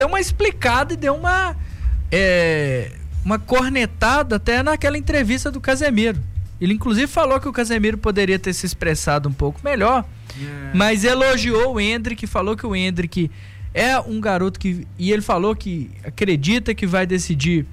deu uma explicada e deu uma cornetada até naquela entrevista do Casemiro. Ele inclusive falou que o Casemiro poderia ter se expressado um pouco melhor, mas elogiou o Endrick, falou que o Endrick é um garoto e ele falou que acredita que vai decidir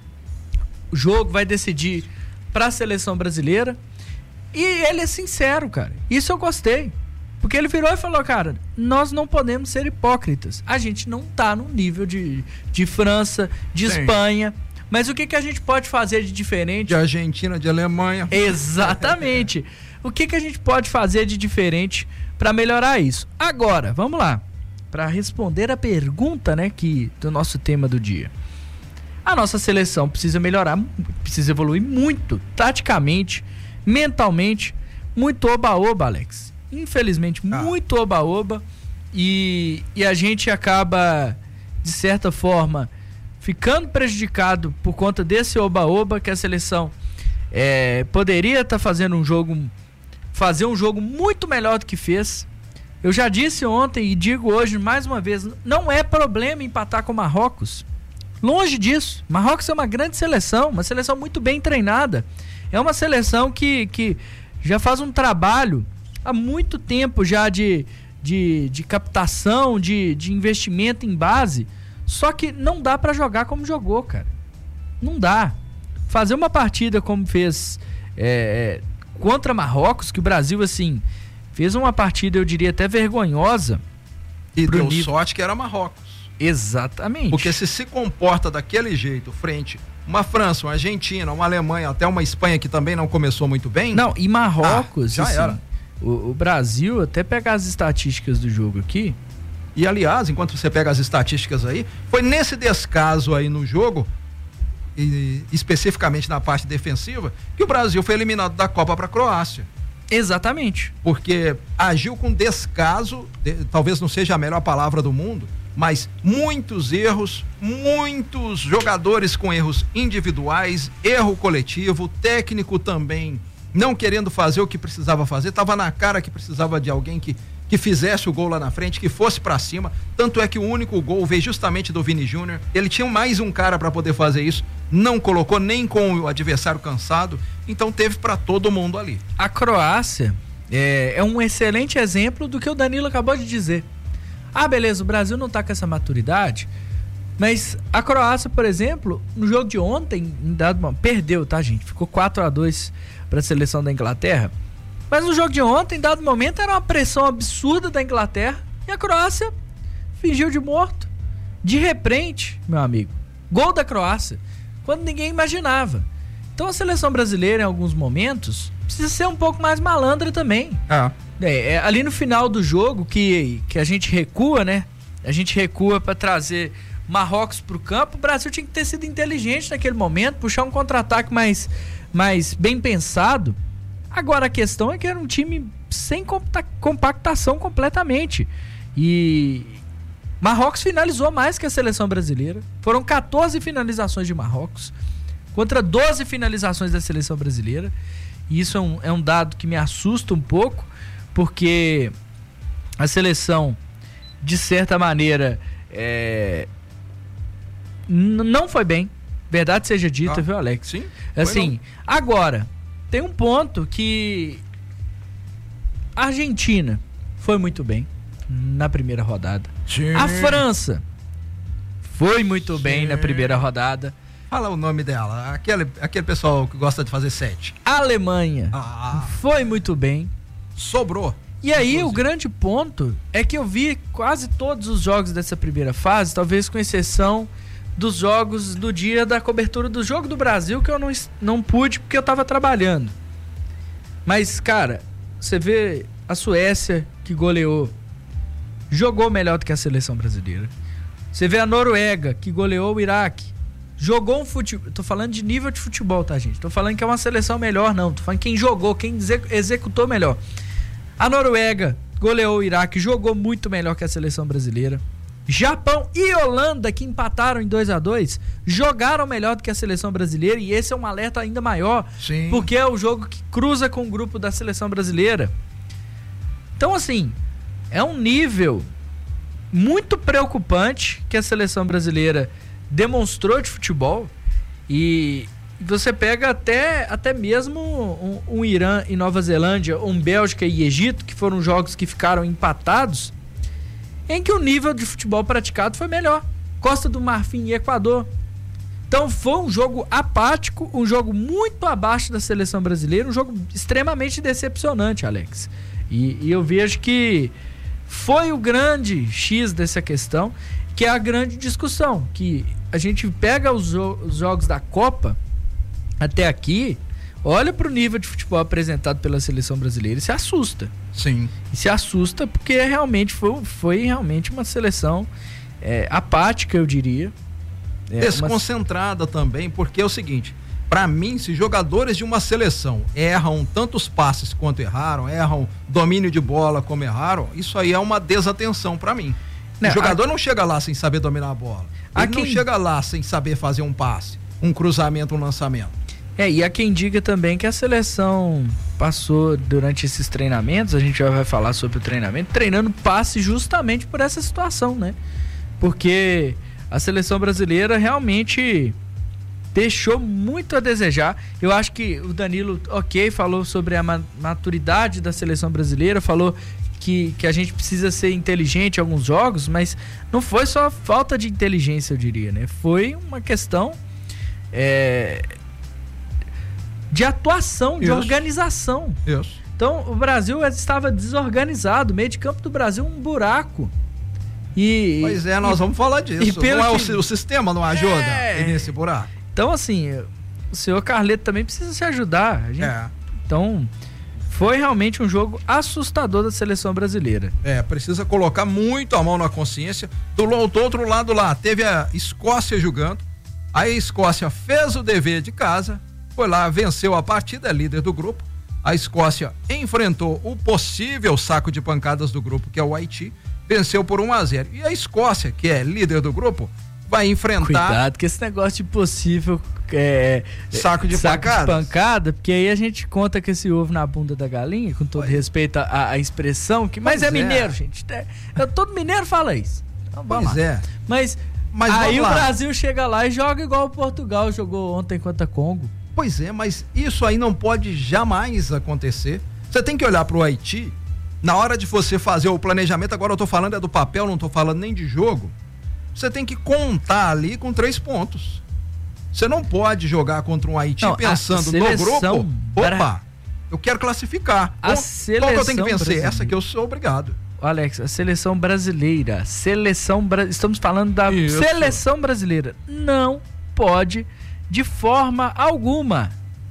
o jogo, vai decidir para a seleção brasileira. E ele é sincero, cara. Isso eu gostei. Porque ele virou e falou, cara, nós não podemos ser hipócritas. A gente não tá no nível de França, de Espanha. Mas o que a gente pode fazer de diferente? De Argentina, de Alemanha. Exatamente. O que a gente pode fazer de diferente para melhorar isso? Agora, vamos lá. Para responder a pergunta, né, do nosso tema do dia. A nossa seleção precisa melhorar, precisa evoluir muito, taticamente, mentalmente, muito oba-oba, Alex. Infelizmente, muito oba-oba, e a gente acaba, de certa forma, ficando prejudicado por conta desse oba-oba, que a seleção poderia estar fazendo fazer um jogo muito melhor do que fez. Eu já disse ontem e digo hoje mais uma vez, não é problema empatar com o Marrocos. Longe disso. Marrocos é uma grande seleção, uma seleção muito bem treinada. É uma seleção que já faz um trabalho há muito tempo já de captação, de investimento em base. Só que não dá pra jogar como jogou, cara. Não dá. Fazer uma partida como fez contra Marrocos, que o Brasil, assim, fez uma partida, eu diria, até vergonhosa. E deu sorte que era Marrocos. Exatamente. Porque se comporta daquele jeito frente uma França, uma Argentina, uma Alemanha, até uma Espanha que também não começou muito bem. Não, e Marrocos, já assim, era. O Brasil, até pegar as estatísticas do jogo aqui. E aliás, enquanto você pega as estatísticas aí, foi nesse descaso aí no jogo, e especificamente na parte defensiva, que o Brasil foi eliminado da Copa para a Croácia. Exatamente. Porque agiu com descaso, talvez não seja a melhor palavra do mundo, mas muitos erros, muitos jogadores com erros individuais, erro coletivo, técnico também não querendo fazer o que precisava fazer, estava na cara que precisava de alguém que fizesse o gol lá na frente, que fosse pra cima, tanto é que o único gol veio justamente do Vini Júnior, ele tinha mais um cara para poder fazer isso, não colocou nem com o adversário cansado, então teve para todo mundo ali. A Croácia é um excelente exemplo do que o Danilo acabou de dizer. Beleza, o Brasil não tá com essa maturidade, mas a Croácia, por exemplo, no jogo de ontem, perdeu, tá, gente? Ficou 4-2 para a seleção da Inglaterra. Mas no jogo de ontem, em dado momento, era uma pressão absurda da Inglaterra e a Croácia fingiu de morto. De repente, meu amigo, gol da Croácia, quando ninguém imaginava. Então a seleção brasileira, em alguns momentos, precisa ser um pouco mais malandra também. Ali no final do jogo, que a gente recua, né? A gente recua para trazer Marrocos pro campo. O Brasil tinha que ter sido inteligente naquele momento, puxar um contra-ataque mais bem pensado. Agora a questão é que era um time sem compactação completamente. E Marrocos finalizou mais que a seleção brasileira. Foram 14 finalizações de Marrocos contra 12 finalizações da seleção brasileira. E isso é um dado que me assusta um pouco, porque a seleção, de certa maneira, não foi bem. Verdade seja dita, viu, Alex? Sim. Assim, agora, tem um ponto que a Argentina foi muito bem na primeira rodada. Sim. A França foi muito bem na primeira rodada. Fala o nome dela, aquele pessoal que gosta de fazer 7. A Alemanha foi muito bem. Sobrou. E aí, o grande ponto é que eu vi quase todos os jogos dessa primeira fase, talvez com exceção dos jogos do dia da cobertura do Jogo do Brasil, que eu não pude porque eu tava trabalhando. Mas, cara, você vê a Suécia, que goleou, jogou melhor do que a seleção brasileira. Você vê a Noruega, que goleou o Iraque, jogou um futebol. Tô falando de nível de futebol, tá, gente? Tô falando que é uma seleção melhor, não. Tô falando quem jogou, quem executou melhor. A Noruega goleou o Iraque, jogou muito melhor que a seleção brasileira. Japão e Holanda, que empataram em 2-2, jogaram melhor do que a seleção brasileira, e esse é um alerta ainda maior. Sim. Porque é o jogo que cruza com o grupo da seleção brasileira. Então, assim, é um nível muito preocupante que a seleção brasileira demonstrou de futebol. E você pega até mesmo um Irã e Nova Zelândia, um Bélgica e Egito, que foram jogos que ficaram empatados, em que o nível de futebol praticado foi melhor. Costa do Marfim e Equador. Então foi um jogo apático, um jogo muito abaixo da seleção brasileira, um jogo extremamente decepcionante, Alex. E eu vejo que foi o grande X dessa questão, que é a grande discussão, que a gente pega os jogos da Copa até aqui, olha para o nível de futebol apresentado pela seleção brasileira e se assusta. Sim. E se assusta porque realmente foi realmente uma seleção apática, eu diria. Desconcentrada também, porque é o seguinte, para mim, se jogadores de uma seleção erram tantos passes quanto erram domínio de bola como erraram, isso aí é uma desatenção para mim. O jogador não chega lá sem saber dominar a bola. Ele não chega lá sem saber fazer um passe, um cruzamento, um lançamento. E há quem diga também que a seleção passou durante esses treinamentos, a gente já vai falar sobre o treinamento, treinando passe justamente por essa situação, né? Porque a seleção brasileira realmente deixou muito a desejar. Eu acho que o Danilo, falou sobre a maturidade da seleção brasileira, falou que a gente precisa ser inteligente em alguns jogos, mas não foi só falta de inteligência, eu diria, né? Foi uma questão de atuação, de organização. Isso. Então, o Brasil estava desorganizado, o meio de campo do Brasil um buraco. Pois é, nós vamos falar disso. O sistema não ajuda nesse buraco. Então, assim, o senhor Carleto também precisa se ajudar. Então, foi realmente um jogo assustador da seleção brasileira. Precisa colocar muito a mão na consciência. Do outro lado lá, teve a Escócia jogando. Aí a Escócia fez o dever de casa, foi lá, venceu a partida, é líder do grupo. A Escócia enfrentou o possível saco de pancadas do grupo, que é o Haiti, venceu por 1-0. E a Escócia, que é líder do grupo, vai enfrentar... Cuidado que esse negócio de possível saco de pancada, porque aí a gente conta que esse ovo na bunda da galinha, com todo respeito à expressão, mas é mineiro, gente. Todo mineiro fala isso. Então, vamos lá. Mas aí o Brasil chega lá e joga igual o Portugal jogou ontem contra Congo. Pois é, mas isso aí não pode jamais acontecer. Você tem que olhar pro Haiti, na hora de você fazer o planejamento, agora eu tô falando do papel, não tô falando nem de jogo, você tem que contar ali com 3 pontos. Você não pode jogar contra um Haiti pensando no grupo, eu quero classificar. Qual que eu tenho que vencer? Brasileira. Essa que eu sou obrigado. Alex, a seleção brasileira, estamos falando da seleção brasileira, não pode de forma alguma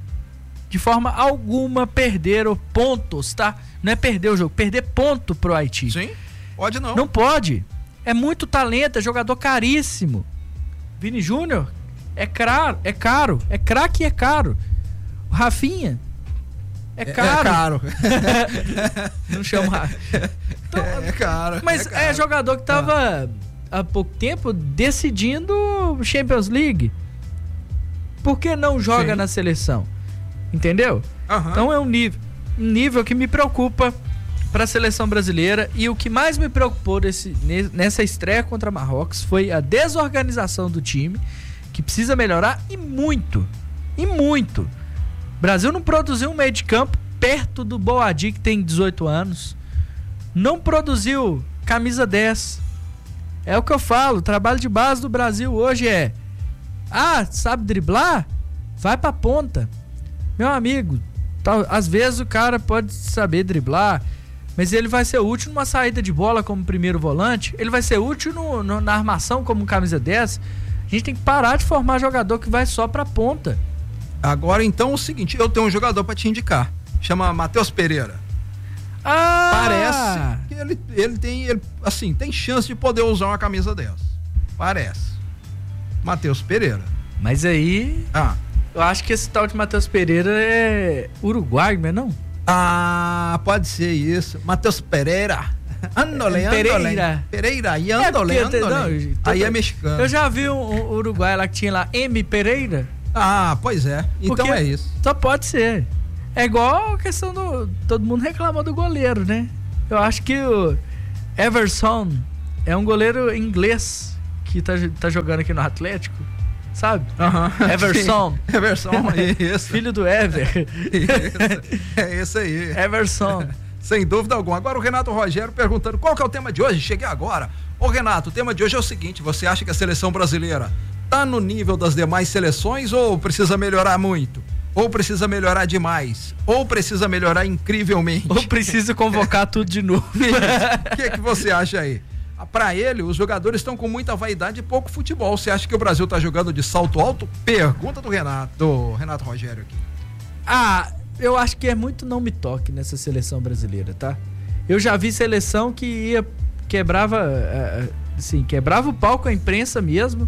perder pontos, tá? Não é perder o jogo, perder ponto pro Haiti. Sim, pode não. Não pode. É muito talento, é jogador caríssimo. Vini Júnior é caro, é craque e é caro. O Rafinha é caro. É caro. Não chama. Então, é caro. Mas é jogador que tava há pouco tempo decidindo Champions League. Por que não joga na seleção? Entendeu? Então é um nível que me preocupa para a seleção brasileira, e o que mais me preocupou nessa estreia contra Marrocos foi a desorganização do time, que precisa melhorar e muito. O Brasil não produziu um meio de campo perto do Boadi, que tem 18 anos. Não produziu camisa 10. É o que eu falo, o trabalho de base do Brasil hoje sabe driblar? Vai pra ponta. Meu amigo, às vezes o cara pode saber driblar, mas ele vai ser útil numa saída de bola como primeiro volante, ele vai ser útil na armação como camisa 10. A gente tem que parar de formar jogador que vai só pra ponta. Agora, então, é o seguinte, eu tenho um jogador pra te indicar, chama Matheus Pereira. Parece que ele tem chance de poder usar uma camisa 10. Parece. Matheus Pereira. Mas aí, eu acho que esse tal de Matheus Pereira é uruguaio, não é não? Pode ser isso. Matheus Pereira. Pereira. E andole. Aí é mexicano. Eu já vi um uruguaio lá que tinha lá M. Pereira. Pois é. Então é isso. Só pode ser. É igual a questão todo mundo reclama do goleiro, né? Eu acho que o Everson É um goleiro inglês que tá jogando aqui no Atlético, sabe? Everson. Everson, isso. Filho do Ever. Isso. É esse aí. Everson. Sem dúvida alguma. Agora o Renato Rogério perguntando qual que é o tema de hoje. Cheguei agora. Ô Renato, o tema de hoje é o seguinte: você acha que a seleção brasileira tá no nível das demais seleções ou precisa melhorar muito? Ou precisa melhorar demais? Ou precisa melhorar incrivelmente? Ou precisa convocar tudo de novo? O que você acha aí? Para ele, os jogadores estão com muita vaidade e pouco futebol. Você acha que o Brasil tá jogando de salto alto? Pergunta do Renato Rogério aqui. Eu acho que é muito não me toque nessa seleção brasileira, tá? Eu já vi seleção que quebrava o pau com a imprensa mesmo.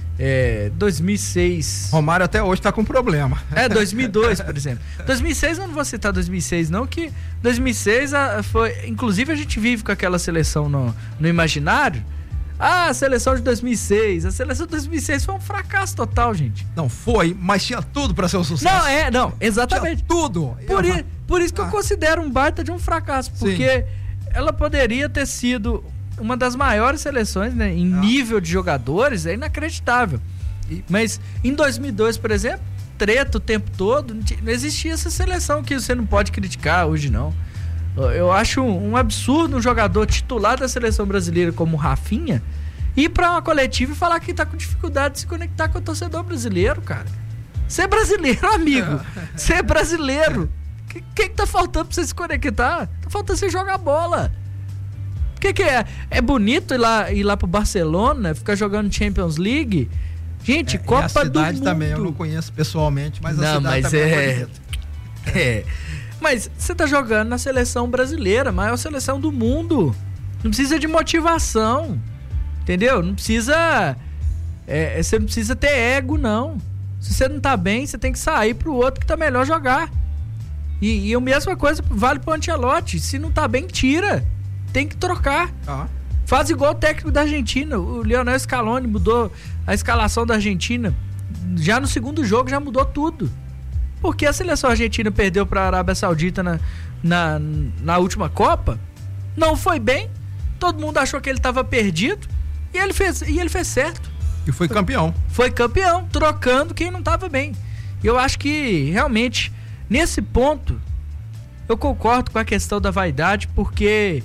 2006. Romário até hoje tá com problema. 2002, por exemplo. 2006, eu não vou citar 2006 não, que 2006 foi, inclusive a gente vive com aquela seleção no imaginário. A seleção de 2006, a seleção de 2006 foi um fracasso total, gente. Não foi, mas tinha tudo pra ser um sucesso. Não, exatamente. Tinha tudo. Por isso que eu considero um baita de um fracasso, porque ela poderia ter sido uma das maiores seleções, né, em nível de jogadores, é inacreditável. Mas em 2002, por exemplo, treta o tempo todo, não existia essa seleção que você não pode criticar hoje, não. Eu acho um absurdo um jogador titular da seleção brasileira como o Rafinha ir pra uma coletiva e falar que tá com dificuldade de se conectar com o torcedor brasileiro, cara. Você é brasileiro, amigo. Você é brasileiro. O que tá faltando pra você se conectar? Tá faltando você jogar bola. O que é? É bonito ir lá pro Barcelona, ficar jogando Champions League? Gente, Copa do Mundo. A cidade também, eu não conheço pessoalmente, mas a cidade também é bonita. Mas você tá jogando na seleção brasileira, maior seleção do mundo. Não precisa de motivação, entendeu? Não precisa... você não precisa ter ego, não. Se você não tá bem, você tem que sair pro outro que tá melhor jogar. E a mesma coisa vale pro Ancelotti. Se não tá bem, tira. Tem que trocar. Faz igual o técnico da Argentina. O Lionel Scaloni mudou a escalação da Argentina. Já no segundo jogo já mudou tudo. Porque a seleção argentina perdeu para a Arábia Saudita na última Copa. Não foi bem. Todo mundo achou que ele estava perdido. E ele fez certo. E foi campeão. Foi campeão, trocando quem não estava bem. E eu acho que realmente, nesse ponto, eu concordo com a questão da vaidade, porque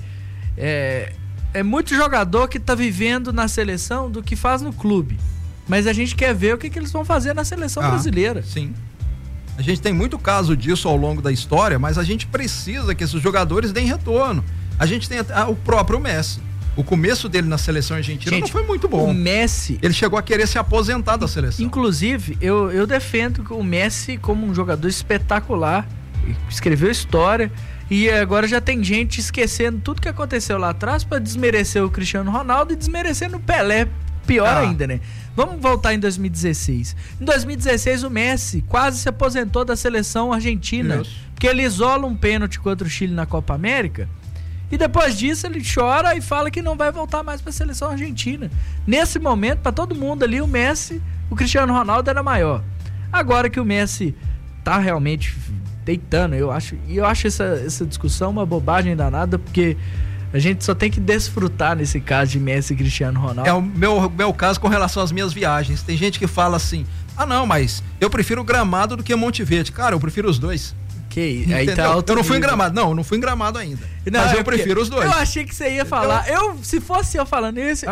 é muito jogador que tá vivendo na seleção do que faz no clube. Mas a gente quer ver o que eles vão fazer na seleção brasileira. Sim. A gente tem muito caso disso ao longo da história, mas a gente precisa que esses jogadores deem retorno. A gente tem o próprio Messi. O começo dele na seleção argentina não foi muito bom. O Messi... Ele chegou a querer se aposentar da seleção. Inclusive, eu defendo o Messi como um jogador espetacular. Escreveu história. E agora já tem gente esquecendo tudo que aconteceu lá atrás para desmerecer o Cristiano Ronaldo e desmerecer o Pelé. Pior ainda, né? Vamos voltar em 2016. Em 2016, o Messi quase se aposentou da seleção argentina. Porque ele isola um pênalti contra o Chile na Copa América. E depois disso, ele chora e fala que não vai voltar mais para a seleção argentina. Nesse momento, para todo mundo ali, o Messi, o Cristiano Ronaldo era maior. Agora que o Messi tá realmente deitando, eu acho essa discussão uma bobagem danada, porque a gente só tem que desfrutar nesse caso de Messi e Cristiano Ronaldo. É o meu caso com relação às minhas viagens. Tem gente que fala assim, não, mas eu prefiro o Gramado do que Monte Verde. Cara, eu prefiro os dois. Aí tá eu não fui em Gramado, não fui em Gramado ainda. Mas eu prefiro os dois. Eu achei que você ia falar. Se fosse eu falando isso,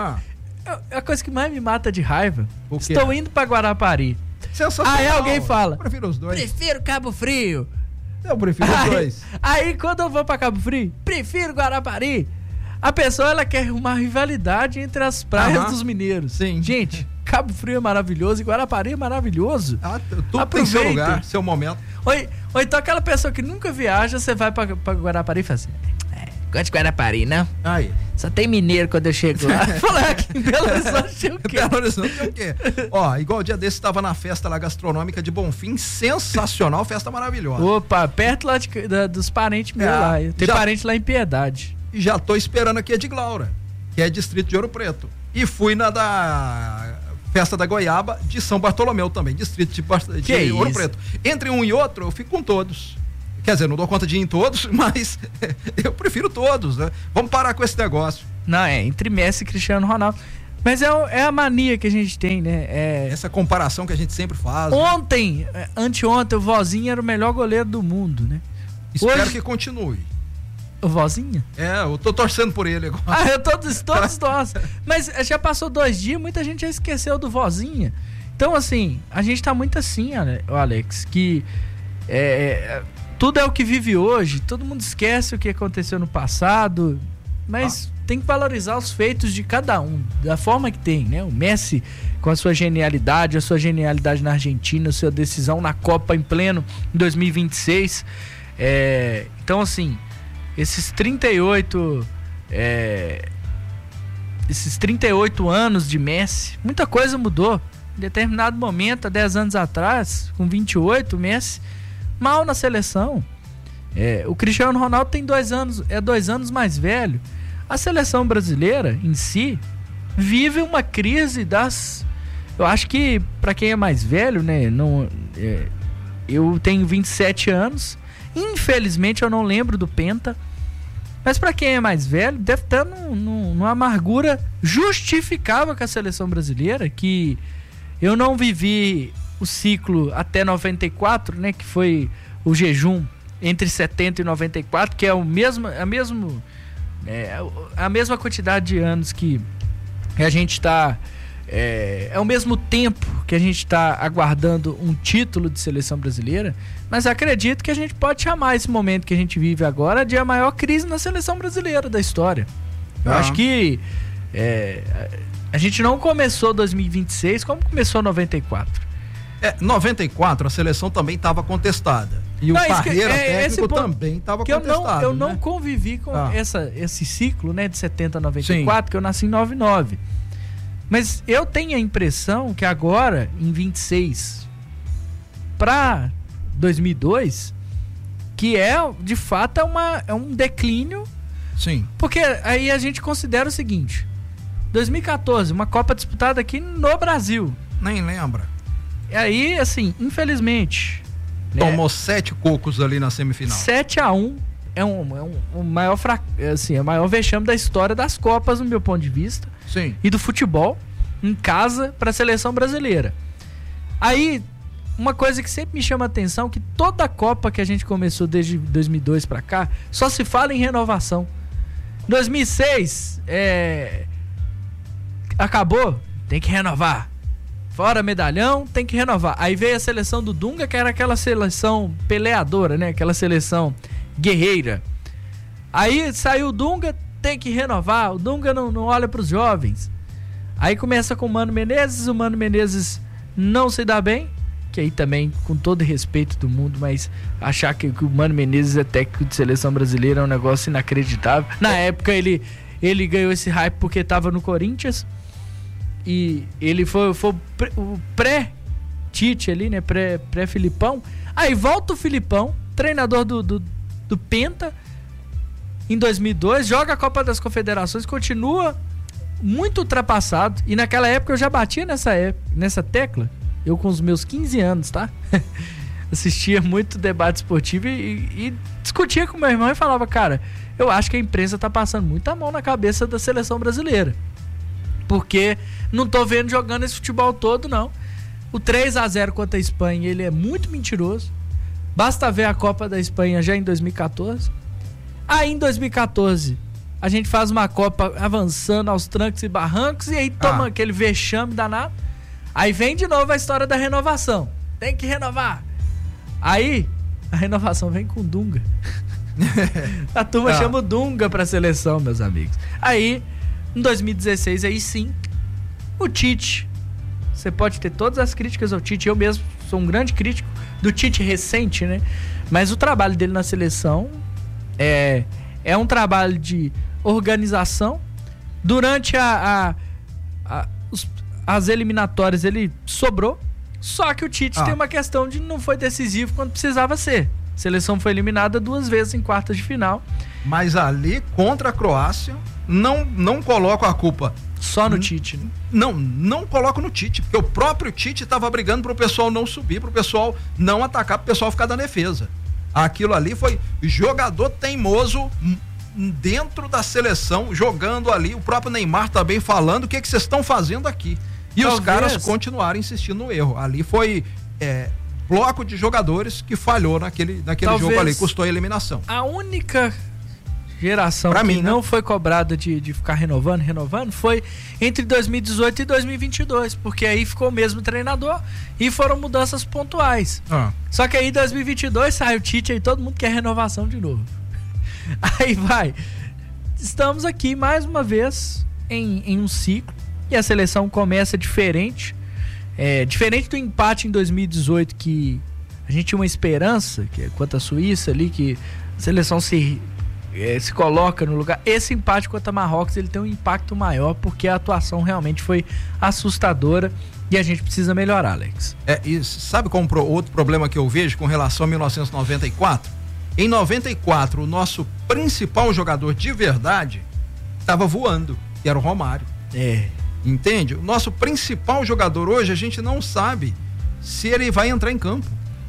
é a coisa que mais me mata de raiva. Estou indo pra Guarapari. Aí alguém fala, eu prefiro os dois. Prefiro Cabo Frio. Eu prefiro os dois. Aí quando eu vou pra Cabo Frio, prefiro Guarapari. A pessoa, ela quer uma rivalidade entre as praias dos mineiros. Sim. Gente, Cabo Frio é maravilhoso e Guarapari é maravilhoso. Tudo tem seu lugar, seu momento. Ou então aquela pessoa que nunca viaja, você vai pra Guarapari e fala assim, gosto de Guarapari, não? Aí. Só tem mineiro quando eu chego lá. Falar aqui em Belo Horizonte tem o quê? Belo Horizonte tem o quê? Igual o dia desse estava na festa lá gastronômica de Bonfim, sensacional, festa maravilhosa. Opa, perto lá dos parentes meus lá. Tem parente lá em Piedade. E já tô esperando aqui a de Glaura, que é distrito de Ouro Preto. E fui na da festa da Goiaba de São Bartolomeu também, distrito de Ouro Preto. Entre um e outro, eu fico com todos. Quer dizer, não dou conta de ir em todos, mas eu prefiro todos, né? Vamos parar com esse negócio. Não, entre Messi e Cristiano Ronaldo. Mas é a mania que a gente tem, né? Essa comparação que a gente sempre faz. Ontem, anteontem, o Vozinha era o melhor goleiro do mundo, né? Espero Hoje... que continue. O Vozinha? Eu tô torcendo por ele agora. Todos torcem. Mas já passou 2 dias, muita gente já esqueceu do Vozinha. Então, assim, a gente tá muito assim, Alex, que tudo é o que vive hoje, todo mundo esquece o que aconteceu no passado, mas tem que valorizar os feitos de cada um, da forma que tem, né? O Messi com a sua genialidade na Argentina, a sua decisão na Copa em pleno em 2026. Então, assim, esses 38 anos de Messi, muita coisa mudou. Em determinado momento, há 10 anos atrás, com 28, o Messi mal na seleção. O Cristiano Ronaldo tem 2 anos, é 2 anos mais velho. A seleção brasileira em si vive uma crise eu acho que para quem é mais velho, né, eu tenho 27 anos, infelizmente eu não lembro do Penta, mas para quem é mais velho deve estar numa amargura justificável com a seleção brasileira, que eu não vivi o ciclo até 94, né, que foi o jejum entre 70 e 94, que é a mesma quantidade de anos que a gente está... É o mesmo tempo que a gente está aguardando um título de seleção brasileira, mas acredito que a gente pode chamar esse momento que a gente vive agora de a maior crise na seleção brasileira da história. Eu acho que a gente não começou 2026 como começou 94. 94 a seleção também estava contestada. E o Parreira técnico também estava contestado. Eu não convivi com esse ciclo, né, de 70 a 94, que eu nasci em 99. Mas eu tenho a impressão que agora, em 26 para 2002, que de fato é um declínio. Sim. Porque aí a gente considera o seguinte: 2014, uma Copa disputada aqui no Brasil. Nem lembra. E aí, assim, infelizmente... Tomou 7 cocos ali na semifinal. 7-1 é o maior o maior vexame da história das Copas, no meu ponto de vista. Sim. E do futebol em casa para a seleção brasileira. Aí, uma coisa que sempre me chama a atenção, que toda a Copa que a gente começou desde 2002 para cá, só se fala em renovação. 2006, acabou, tem que renovar. Fora medalhão, tem que renovar. Aí veio a seleção do Dunga, que era aquela seleção peleadora, né? Aquela seleção guerreira. Aí saiu o Dunga, tem que renovar. O Dunga não olha para os jovens. Aí começa com o Mano Menezes não se dá bem, que aí também, com todo respeito do mundo, mas achar que o Mano Menezes é técnico de seleção brasileira é um negócio inacreditável. Na época ele ganhou esse hype porque estava no Corinthians. E ele foi o pré-Tite ali, né? Pré-Filipão. Aí volta o Filipão, treinador do Penta, em 2002, joga a Copa das Confederações, continua muito ultrapassado. E naquela época eu já batia nessa tecla. Eu com os meus 15 anos, tá? Assistia muito debate esportivo e discutia com meu irmão e falava: cara, eu acho que a imprensa tá passando muita mão na cabeça da seleção brasileira. Porque não tô vendo jogando esse futebol todo, não. O 3-0 contra a Espanha, ele é muito mentiroso. Basta ver a Copa da Espanha já em 2014. Aí em 2014, a gente faz uma Copa avançando aos trancos e barrancos e aí toma aquele vexame danado. Aí vem de novo a história da renovação. Tem que renovar. Aí, a renovação vem com o Dunga. A turma chama o Dunga pra seleção, meus amigos. Aí... em 2016, aí sim, o Tite. Você pode ter todas as críticas ao Tite. Eu mesmo sou um grande crítico do Tite recente, né? Mas o trabalho dele na seleção é um trabalho de organização. Durante as eliminatórias ele sobrou. Só que o Tite tem uma questão de não foi decisivo quando precisava ser. A seleção foi eliminada 2 vezes em quartas de final. Mas ali, contra a Croácia, não coloco a culpa só no Tite, né? Não coloco no Tite, porque o próprio Tite estava brigando pro pessoal não subir, pro pessoal não atacar, pro pessoal ficar na defesa. Aquilo ali foi jogador teimoso dentro da seleção, jogando ali, o próprio Neymar também falando o que vocês estão fazendo aqui. E os caras continuaram insistindo no erro. Ali foi bloco de jogadores que falhou naquele jogo ali, custou a eliminação. A única geração pra mim, não foi cobrada de ficar renovando, foi entre 2018 e 2022, porque aí ficou o mesmo treinador e foram mudanças pontuais. Só que aí em 2022 sai o Tite e todo mundo quer renovação de novo. Aí vai. Estamos aqui mais uma vez em um ciclo e a seleção começa diferente. Diferente do empate em 2018, que a gente tinha uma esperança, que é contra a Suíça ali, que a seleção se coloca no lugar. Esse empate contra Marrocos, ele tem um impacto maior, porque a atuação realmente foi assustadora e a gente precisa melhorar, Alex. E sabe qual outro problema que eu vejo com relação a 1994? Em 94, o nosso principal jogador de verdade estava voando, que era o Romário. Entende? O nosso principal jogador hoje, a gente não sabe se ele vai entrar em campo.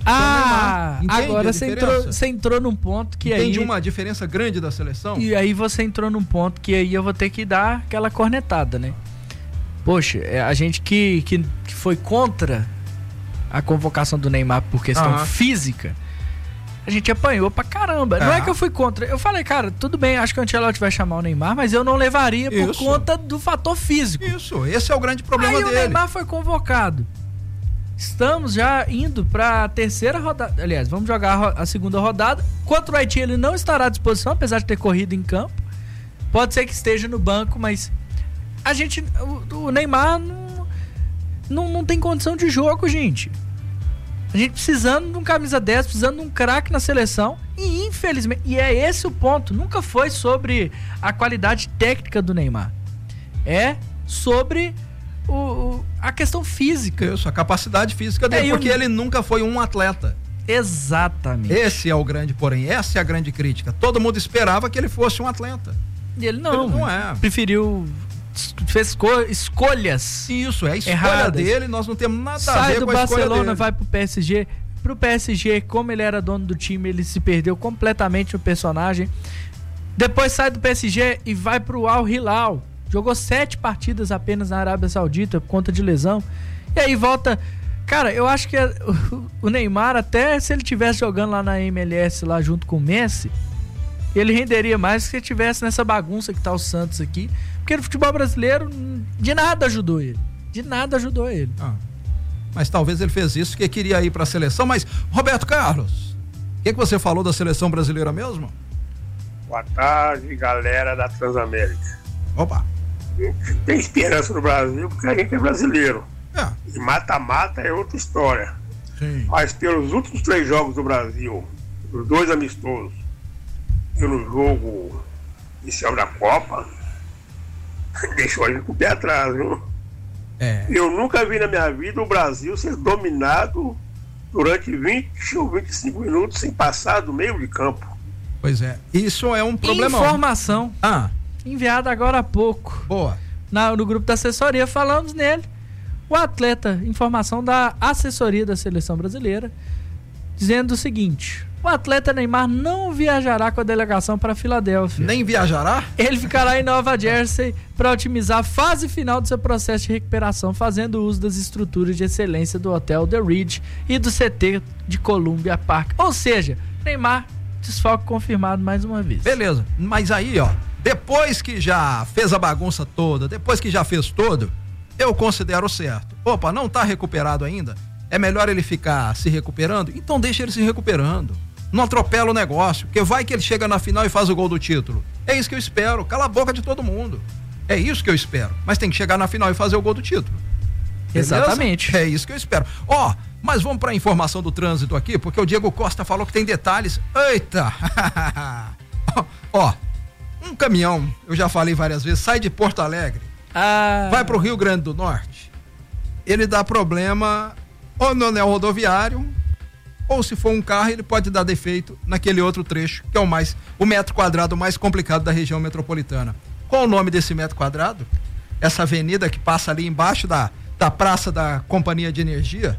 Agora você entrou num ponto que Entende uma diferença grande da seleção? E aí você entrou num ponto que aí eu vou ter que dar aquela cornetada, né? Poxa, a gente que foi contra a convocação do Neymar por questão física, a gente apanhou pra caramba. Não é que eu fui contra. Eu falei, cara, tudo bem, acho que o Ancelotti vai chamar o Neymar, mas eu não levaria por conta do fator físico. Esse é o grande problema dele. Aí o Neymar foi convocado. Estamos já indo para a terceira rodada. Aliás, vamos jogar a segunda rodada. Contra o Haiti, ele não estará à disposição, apesar de ter corrido em campo. Pode ser que esteja no banco, mas o Neymar não tem condição de jogo, gente. A gente precisando de um camisa 10, precisando de um craque na seleção. E infelizmente, e é esse o ponto, nunca foi sobre a qualidade técnica do Neymar. É sobre a questão física. Isso, a capacidade física dele, porque ele nunca foi um atleta. Exatamente. Esse é o grande porém, essa é a grande crítica. Todo mundo esperava que ele fosse um atleta. E ele não é. Preferiu, fez escolhas. Isso, é a escolha dele, nós não temos nada a ver com a escolha dele. Sai do Barcelona, vai pro PSG. Pro PSG, como ele era dono do time, ele se perdeu completamente no personagem. Depois sai do PSG e vai pro Al Hilal. Jogou 7 partidas apenas na Arábia Saudita por conta de lesão. E aí volta. Cara, eu acho que o Neymar, até se ele estivesse jogando lá na MLS, lá junto com o Messi, ele renderia mais se ele estivesse nessa bagunça que tá o Santos aqui. Porque no futebol brasileiro, de nada ajudou ele. Mas talvez ele fez isso porque queria ir para a seleção. Mas, Roberto Carlos, o que você falou da seleção brasileira mesmo? Boa tarde, galera da Transamérica. Opa! Tem esperança no Brasil porque a gente é brasileiro. E mata-mata é outra história. Sim. Mas pelos últimos 3 jogos do Brasil, os 2 amistosos e no jogo inicial da Copa, deixou a gente com o pé atrás, viu? Eu nunca vi na minha vida o Brasil ser dominado durante 20 ou 25 minutos sem passar do meio de campo. Pois é, isso é um problema. Informação enviada agora há pouco. Boa. No grupo da assessoria, falamos nele. O atleta, informação da assessoria da seleção brasileira, dizendo o seguinte: o atleta Neymar não viajará com a delegação para Filadélfia. Nem viajará? Ele ficará em Nova Jersey para otimizar a fase final do seu processo de recuperação, fazendo uso das estruturas de excelência do Hotel The Ridge e do CT de Columbia Park. Ou seja, Neymar, desfalque confirmado mais uma vez. Beleza, mas aí, depois que já fez a bagunça toda, depois que já fez tudo, eu considero certo. Opa, não tá recuperado ainda? É melhor ele ficar se recuperando? Então deixa ele se recuperando. Não atropela o negócio, porque vai que ele chega na final e faz o gol do título. É isso que eu espero. Cala a boca de todo mundo. É isso que eu espero. Mas tem que chegar na final e fazer o gol do título. Beleza? Exatamente. É isso que eu espero. Mas vamos para a informação do trânsito aqui, porque o Diego Costa falou que tem detalhes. Eita! Um caminhão, eu já falei várias vezes, sai de Porto Alegre, vai para o Rio Grande do Norte. Ele dá problema ou no anel rodoviário, ou se for um carro, ele pode dar defeito naquele outro trecho, que é o metro quadrado mais complicado da região metropolitana. Qual o nome desse metro quadrado? Essa avenida que passa ali embaixo da praça da Companhia de Energia?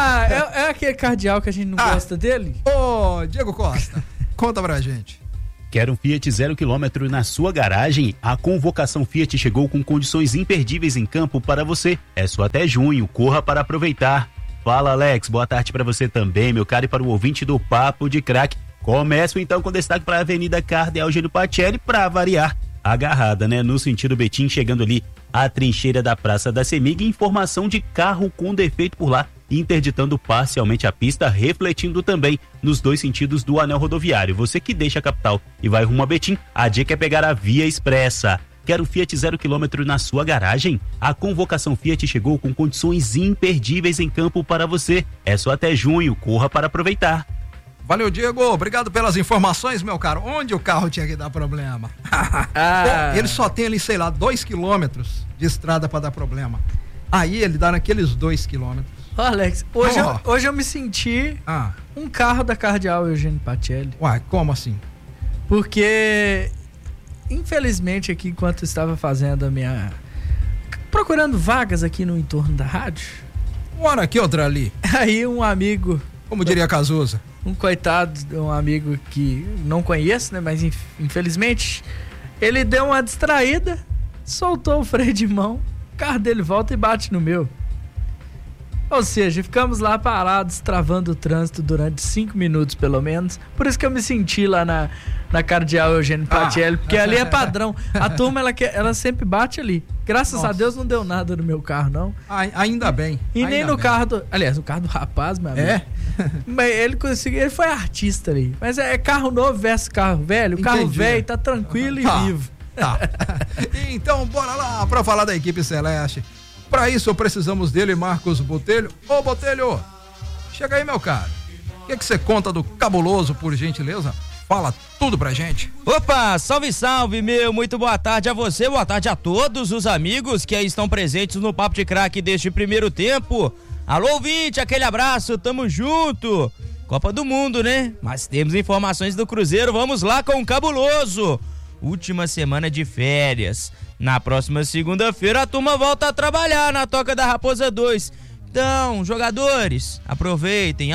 É aquele cardeal que a gente não gosta dele? Diego Costa, conta pra gente. Quer um Fiat 0 km na sua garagem? A convocação Fiat chegou com condições imperdíveis em campo para você. É só até junho, corra para aproveitar. Fala, Alex, boa tarde para você também, meu caro, e para o ouvinte do Papo de Craque. Começo então com destaque para a Avenida Cardeal Eugênio Pacelli, para variar. Agarrada, né? No sentido Betim, chegando ali à trincheira da Praça da Semig, informação de carro com defeito por lá, interditando parcialmente a pista, refletindo também nos dois sentidos do anel rodoviário. Você que deixa a capital e vai rumo a Betim, a dica é pegar a Via Expressa. Quer o Fiat 0 km na sua garagem? A convocação Fiat chegou com condições imperdíveis em campo para você. É só até junho, corra para aproveitar. Valeu, Diego, obrigado pelas informações, meu caro. Onde o carro tinha que dar problema? Bom, ele só tem ali, sei lá, 2 quilômetros de estrada para dar problema. Aí ele dá naqueles 2 quilômetros. Ô, Alex, hoje eu me senti um carro da Cardeal Eugênio Pacelli. Uai, como assim? Porque, infelizmente, aqui enquanto eu estava fazendo a minha... procurando vagas aqui no entorno da rádio. Uma hora aqui, outra ali. Aí um amigo... Como diria Cazuza? Um coitado, um amigo que não conheço, né? Mas infelizmente, ele deu uma distraída, soltou o freio de mão, o carro dele volta e bate no meu. Ou seja, ficamos lá parados, travando o trânsito durante 5 minutos, pelo menos. Por isso que eu me senti lá na Cardeal Eugênio Pacelli, porque ali é padrão. A turma, ela sempre bate ali. Graças a Deus não deu nada no meu carro, não. Ainda bem. E nem no carro do... Aliás, no carro do rapaz, meu amigo. É? Mas ele conseguiu... Ele foi artista ali. Mas é carro novo versus carro velho. O carro velho tá tranquilo e vivo. Tá. Então, bora lá pra falar da equipe Celeste. Para isso, precisamos dele, Marcos Botelho. Ô, Botelho, chega aí, meu caro. O que você conta do Cabuloso, por gentileza? Fala tudo pra gente. Opa, salve, salve, meu. Muito boa tarde a você, boa tarde a todos os amigos que aí estão presentes no Papo de Craque deste primeiro tempo. Alô, ouvinte, aquele abraço, tamo junto. Copa do Mundo, né? Mas temos informações do Cruzeiro, vamos lá com o Cabuloso. Última semana de férias. Na próxima segunda-feira a turma volta a trabalhar na Toca da Raposa 2. Então, jogadores, aproveitem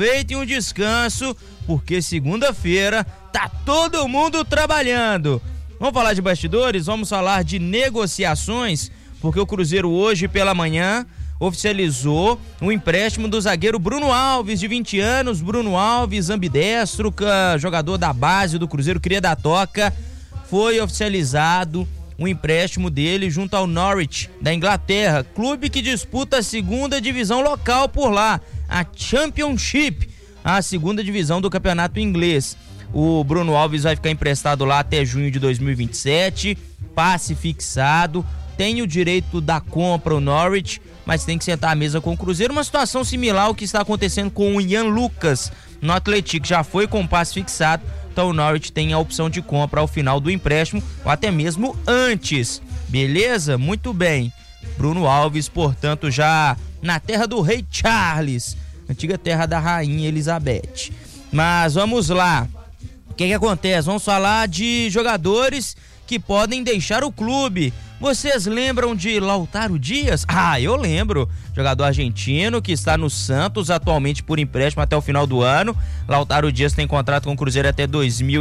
o descanso, porque segunda-feira tá todo mundo trabalhando. Vamos falar de bastidores? Vamos falar de negociações, porque o Cruzeiro hoje pela manhã oficializou o empréstimo do zagueiro Bruno Alves, de 20 anos. Bruno Alves, ambidestro, jogador da base do Cruzeiro, cria da Toca. Foi oficializado o empréstimo dele junto ao Norwich, da Inglaterra, clube que disputa a segunda divisão local por lá, a Championship, a segunda divisão do campeonato inglês. O Bruno Alves vai ficar emprestado lá até junho de 2027, passe fixado, tem o direito da compra o Norwich, mas tem que sentar à mesa com o Cruzeiro, uma situação similar ao que está acontecendo com o Ian Lucas no Atlético, já foi com passe fixado. Então o Norwich tem a opção de compra ao final do empréstimo ou até mesmo antes, beleza? Muito bem. Bruno Alves, portanto, já na terra do rei Charles, antiga terra da rainha Elizabeth. Mas vamos lá, o que acontece? Vamos falar de jogadores que podem deixar o clube. Vocês lembram de Lautaro Dias? Eu lembro. Jogador argentino que está no Santos atualmente por empréstimo até o final do ano. Lautaro Dias tem contrato com o Cruzeiro até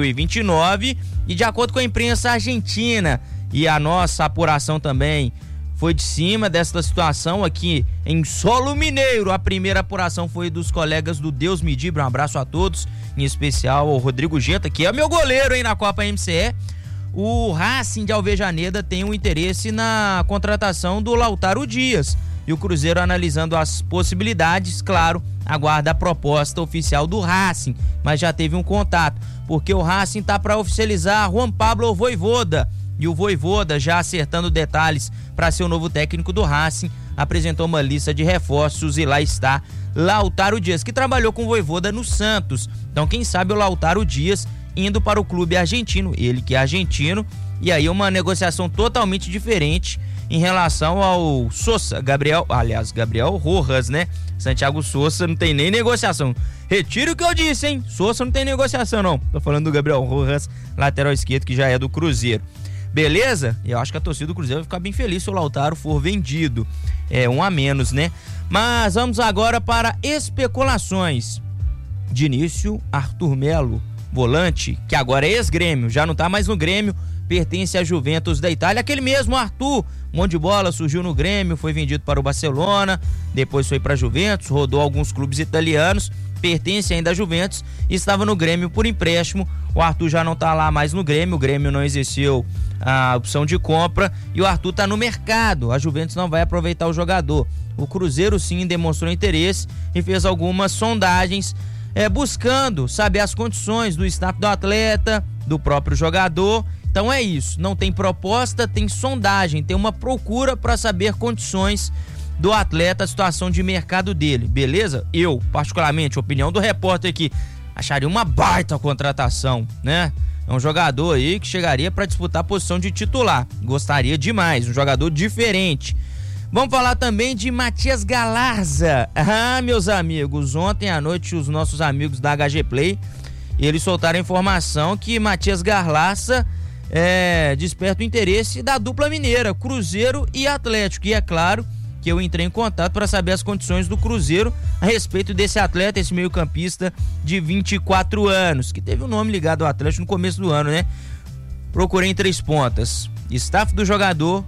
2029 e, de acordo com a imprensa argentina e a nossa apuração também, foi de cima desta situação aqui em solo mineiro. A primeira apuração foi dos colegas do Deus Me Livre. Um abraço a todos, em especial ao Rodrigo Genta, que é meu goleiro aí na Copa MCE. O Racing de Alvejaneda tem um interesse na contratação do Lautaro Dias. E o Cruzeiro, analisando as possibilidades, claro, aguarda a proposta oficial do Racing. Mas já teve um contato, porque o Racing tá para oficializar Juan Pablo Vojvoda. E o Vojvoda, já acertando detalhes para ser o novo técnico do Racing, apresentou uma lista de reforços e lá está Lautaro Dias, que trabalhou com o Vojvoda no Santos. Então, quem sabe o Lautaro Dias indo para o clube argentino, ele que é argentino, e aí uma negociação totalmente diferente em relação ao Sousa, Gabriel Rojas, né? Santiago Sousa não tem nem negociação. Retiro o que eu disse, hein? Sousa não tem negociação, não. Tô falando do Gabriel Rojas, lateral esquerdo, que já é do Cruzeiro. Beleza? Eu acho que a torcida do Cruzeiro vai ficar bem feliz se o Lautaro for vendido. É um a menos, né? Mas vamos agora para especulações. De início, Arthur Melo volante, que agora é ex-Grêmio, já não tá mais no Grêmio, pertence à Juventus da Itália. Aquele mesmo Arthur, um monte de bola, surgiu no Grêmio, foi vendido para o Barcelona, depois foi para a Juventus, rodou alguns clubes italianos, pertence ainda à Juventus, estava no Grêmio por empréstimo. O Arthur já não tá lá mais no Grêmio, o Grêmio não exerceu a opção de compra e o Arthur tá no mercado. A Juventus não vai aproveitar o jogador. O Cruzeiro sim demonstrou interesse e fez algumas sondagens buscando saber as condições do staff do atleta, do próprio jogador. Então é isso, não tem proposta, tem sondagem, tem uma procura para saber condições do atleta, a situação de mercado dele, beleza? Eu, particularmente, opinião do repórter aqui, acharia uma baita contratação, né? É um jogador aí que chegaria para disputar a posição de titular, gostaria demais, um jogador diferente. Vamos falar também de Matias Galarza. Ah, meus amigos, ontem à noite os nossos amigos da HG Play, eles soltaram a informação que Matias Galarza desperta o interesse da dupla mineira, Cruzeiro e Atlético. E é claro que eu entrei em contato para saber as condições do Cruzeiro a respeito desse atleta, esse meio-campista de 24 anos, que teve o nome ligado ao Atlético no começo do ano, né? Procurei em 3 pontas: staff do jogador,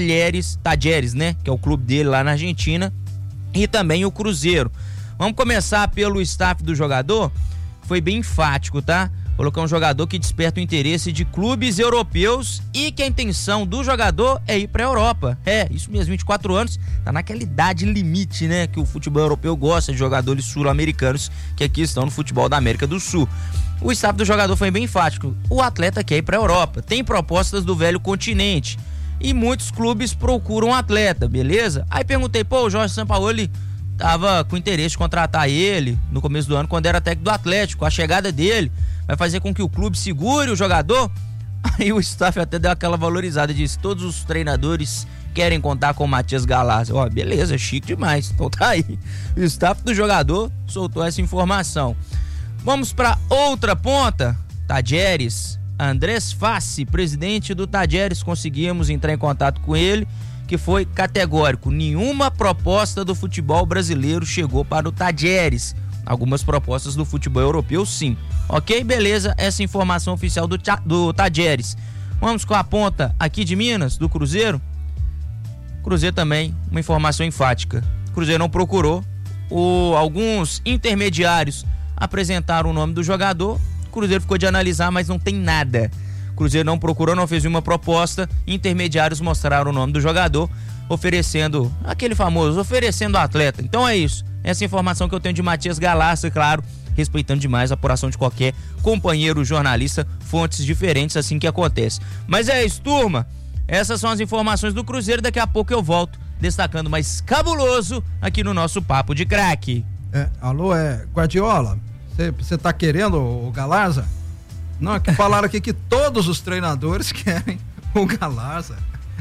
Talheres, né? Que é o clube dele lá na Argentina, e também o Cruzeiro. Vamos começar pelo staff do jogador. Foi bem enfático, tá? Colocar um jogador que desperta o interesse de clubes europeus e que a intenção do jogador é ir pra Europa. É, isso mesmo, 24 anos, tá naquela idade limite, né? Que o futebol europeu gosta de jogadores sul-americanos que aqui estão no futebol da América do Sul. O staff do jogador foi bem enfático. O atleta quer ir pra Europa, tem propostas do velho continente e muitos clubes procuram o atleta, beleza? Aí perguntei, o Jorge Sampaoli tava com interesse de contratar ele no começo do ano, quando era técnico do Atlético. A chegada dele vai fazer com que o clube segure o jogador? Aí o staff até deu aquela valorizada, disse: todos os treinadores querem contar com o Matias Galarza. Ó, beleza, chique demais. Então tá aí, o staff do jogador soltou essa informação. Vamos para outra ponta, Talheres. Andrés Fassi, presidente do Talheres, conseguimos entrar em contato com ele, que foi categórico: nenhuma proposta do futebol brasileiro chegou para o Talheres. Algumas propostas do futebol europeu, sim. Ok, beleza, essa informação oficial do Talheres. Vamos com a ponta aqui de Minas, do Cruzeiro. Cruzeiro também, uma informação enfática. Cruzeiro não procurou. Alguns intermediários apresentaram o nome do jogador. Cruzeiro ficou de analisar, mas não tem nada. Cruzeiro não procurou, não fez nenhuma proposta. Intermediários mostraram o nome do jogador, oferecendo aquele famoso, oferecendo atleta. Então é isso. Essa informação que eu tenho de Matias Galarza, claro, respeitando demais a apuração de qualquer companheiro jornalista, fontes diferentes, assim que acontece. Mas é isso, turma. Essas são as informações do Cruzeiro. Daqui a pouco eu volto destacando mais cabuloso aqui no nosso Papo de Craque. Alô, Guardiola, você tá querendo o Galarza? Não, é que falaram aqui que todos os treinadores querem o Galarza.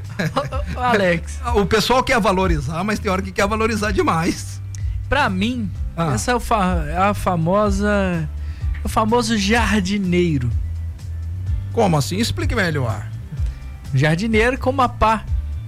Alex, o pessoal quer valorizar, mas tem hora que quer valorizar demais. Pra mim, essa é o famoso jardineiro. Como assim? Explique melhor. Jardineiro com uma pá.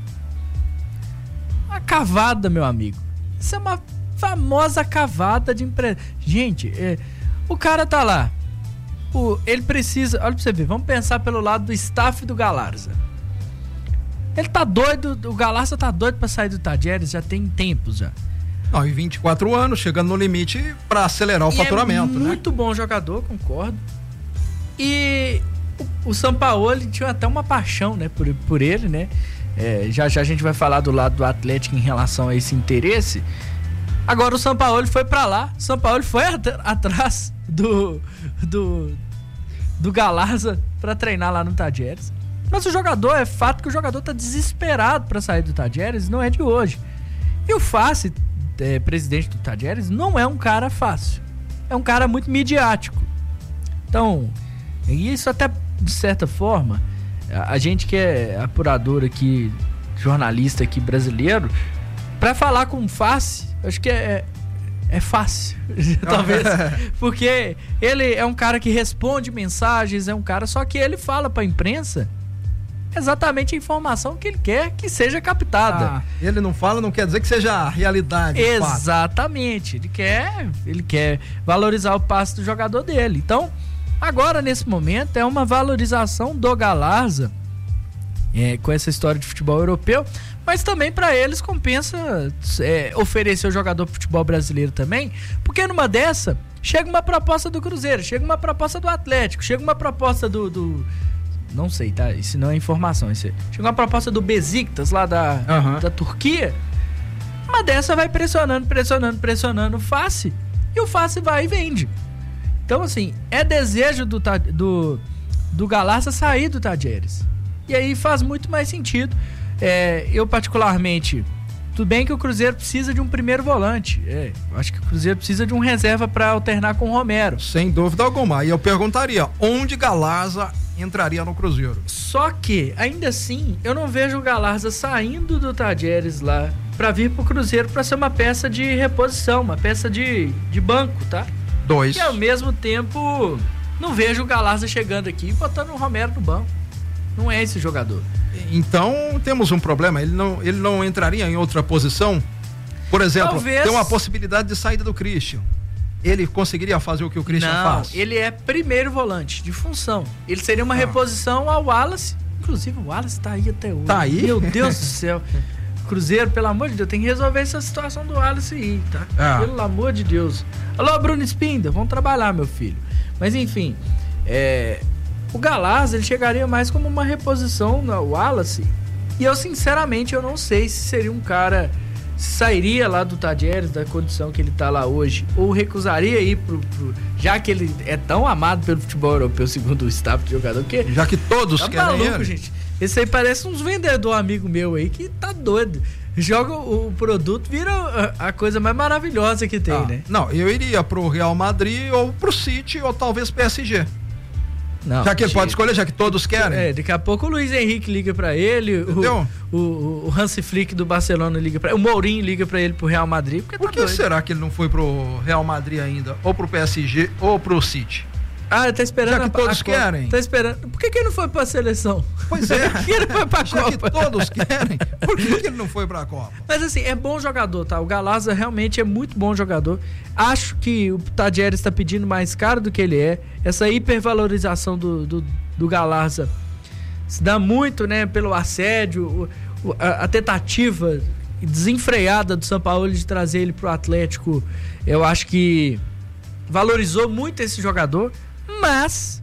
Uma cavada, meu amigo. Isso é uma famosa cavada de empresa. Gente, o cara tá lá. Ele precisa... Olha pra você ver, vamos pensar pelo lado do staff do Galarza. Ele tá doido, o Galarza tá doido pra sair do Talheres, já tem tempos já. Não, e 24 anos, chegando no limite pra acelerar o faturamento, né? Muito bom jogador, concordo. E o Sampaoli tinha até uma paixão, né, por ele, né? Já a gente vai falar do lado do Atlético em relação a esse interesse. Agora o Sampaoli foi pra lá, o Sampaoli foi atrás do Galarza pra treinar lá no Talheres. Mas o jogador, é fato que o jogador tá desesperado pra sair do Talheres, não é de hoje. E o Fassi, presidente do Talheres, não é um cara fácil. É um cara muito midiático. Então, isso até de certa forma, a gente que é apurador aqui, jornalista aqui brasileiro, pra falar com o Fassi, acho que é fácil, talvez, porque ele é um cara que responde mensagens, é um cara, só que ele fala pra imprensa exatamente a informação que ele quer que seja captada. Ele não fala, não quer dizer que seja a realidade. Exatamente, ele quer valorizar o passe do jogador dele. Então, Agora, nesse momento, é uma valorização do Galarza, com essa história de futebol europeu, mas também para eles compensa oferecer o jogador pro futebol brasileiro também, porque numa dessa chega uma proposta do Cruzeiro, chega uma proposta do Atlético, chega uma proposta do não sei, tá? Isso não é informação. Chega uma proposta do Besiktas lá da Turquia. Uma dessa vai pressionando o Fassi, e o Fassi vai e vende. Então, assim, é desejo do Galarza sair do Tadieres. E aí faz muito mais sentido. Eu, particularmente, tudo bem que o Cruzeiro precisa de um primeiro volante. Eu acho que o Cruzeiro precisa de um reserva para alternar com o Romero. Sem dúvida alguma. E eu perguntaria, onde Galarza entraria no Cruzeiro? Só que, ainda assim, eu não vejo o Galarza saindo do Tadieres lá para vir pro Cruzeiro para ser uma peça de reposição, uma peça de banco, tá? 2. E ao mesmo tempo, não vejo o Galarza chegando aqui e botando o Romero no banco. Não é esse jogador. Então, temos um problema. Ele não entraria em outra posição? Por exemplo, Talvez... tem uma possibilidade de saída do Christian. Ele conseguiria fazer o que o Christian faz? Não, ele é primeiro volante de função. Ele seria uma reposição ao Wallace. Inclusive, o Wallace tá aí até hoje. Tá aí? Meu Deus do céu. Cruzeiro, pelo amor de Deus, tem que resolver essa situação do Wallace aí, tá? Pelo amor de Deus. Alô, Bruno Spinda, vamos trabalhar, meu filho. Mas, enfim, o Galarza, ele chegaria mais como uma reposição no Wallace. E eu, sinceramente, eu não sei se seria um cara... sairia lá do Tadieres, da condição que ele tá lá hoje, ou recusaria ir já que ele é tão amado pelo futebol europeu, segundo o staff de jogador, que já que todos tá querem maluco, ele. gente. Esse aí parece uns vendedor amigo meu aí que tá doido. Joga o produto, vira a coisa mais maravilhosa que tem, né? Não, eu iria pro Real Madrid ou pro City ou talvez PSG. Não, já que ele pode escolher, já que todos querem. Daqui a pouco o Luiz Henrique liga pra ele, o Hansi Flick do Barcelona liga pra ele, o Mourinho liga pra ele pro Real Madrid. Por que será que ele não foi pro Real Madrid ainda? Ou pro PSG ou pro City? Ah, ele tá esperando. Já que todos querem. Tá esperando. Por que ele não foi pra seleção? Pois é. Por que ele foi pra já Copa? Que todos querem. Por que ele não foi pra Copa? Mas assim, é bom jogador, tá? O Galarza realmente é muito bom jogador. Acho que o Tadieres tá pedindo mais caro do que ele é. Essa hipervalorização do Galarza se dá muito, né? Pelo assédio, a tentativa desenfreada do São Paulo de trazer ele pro Atlético. Eu acho que valorizou muito esse jogador. Mas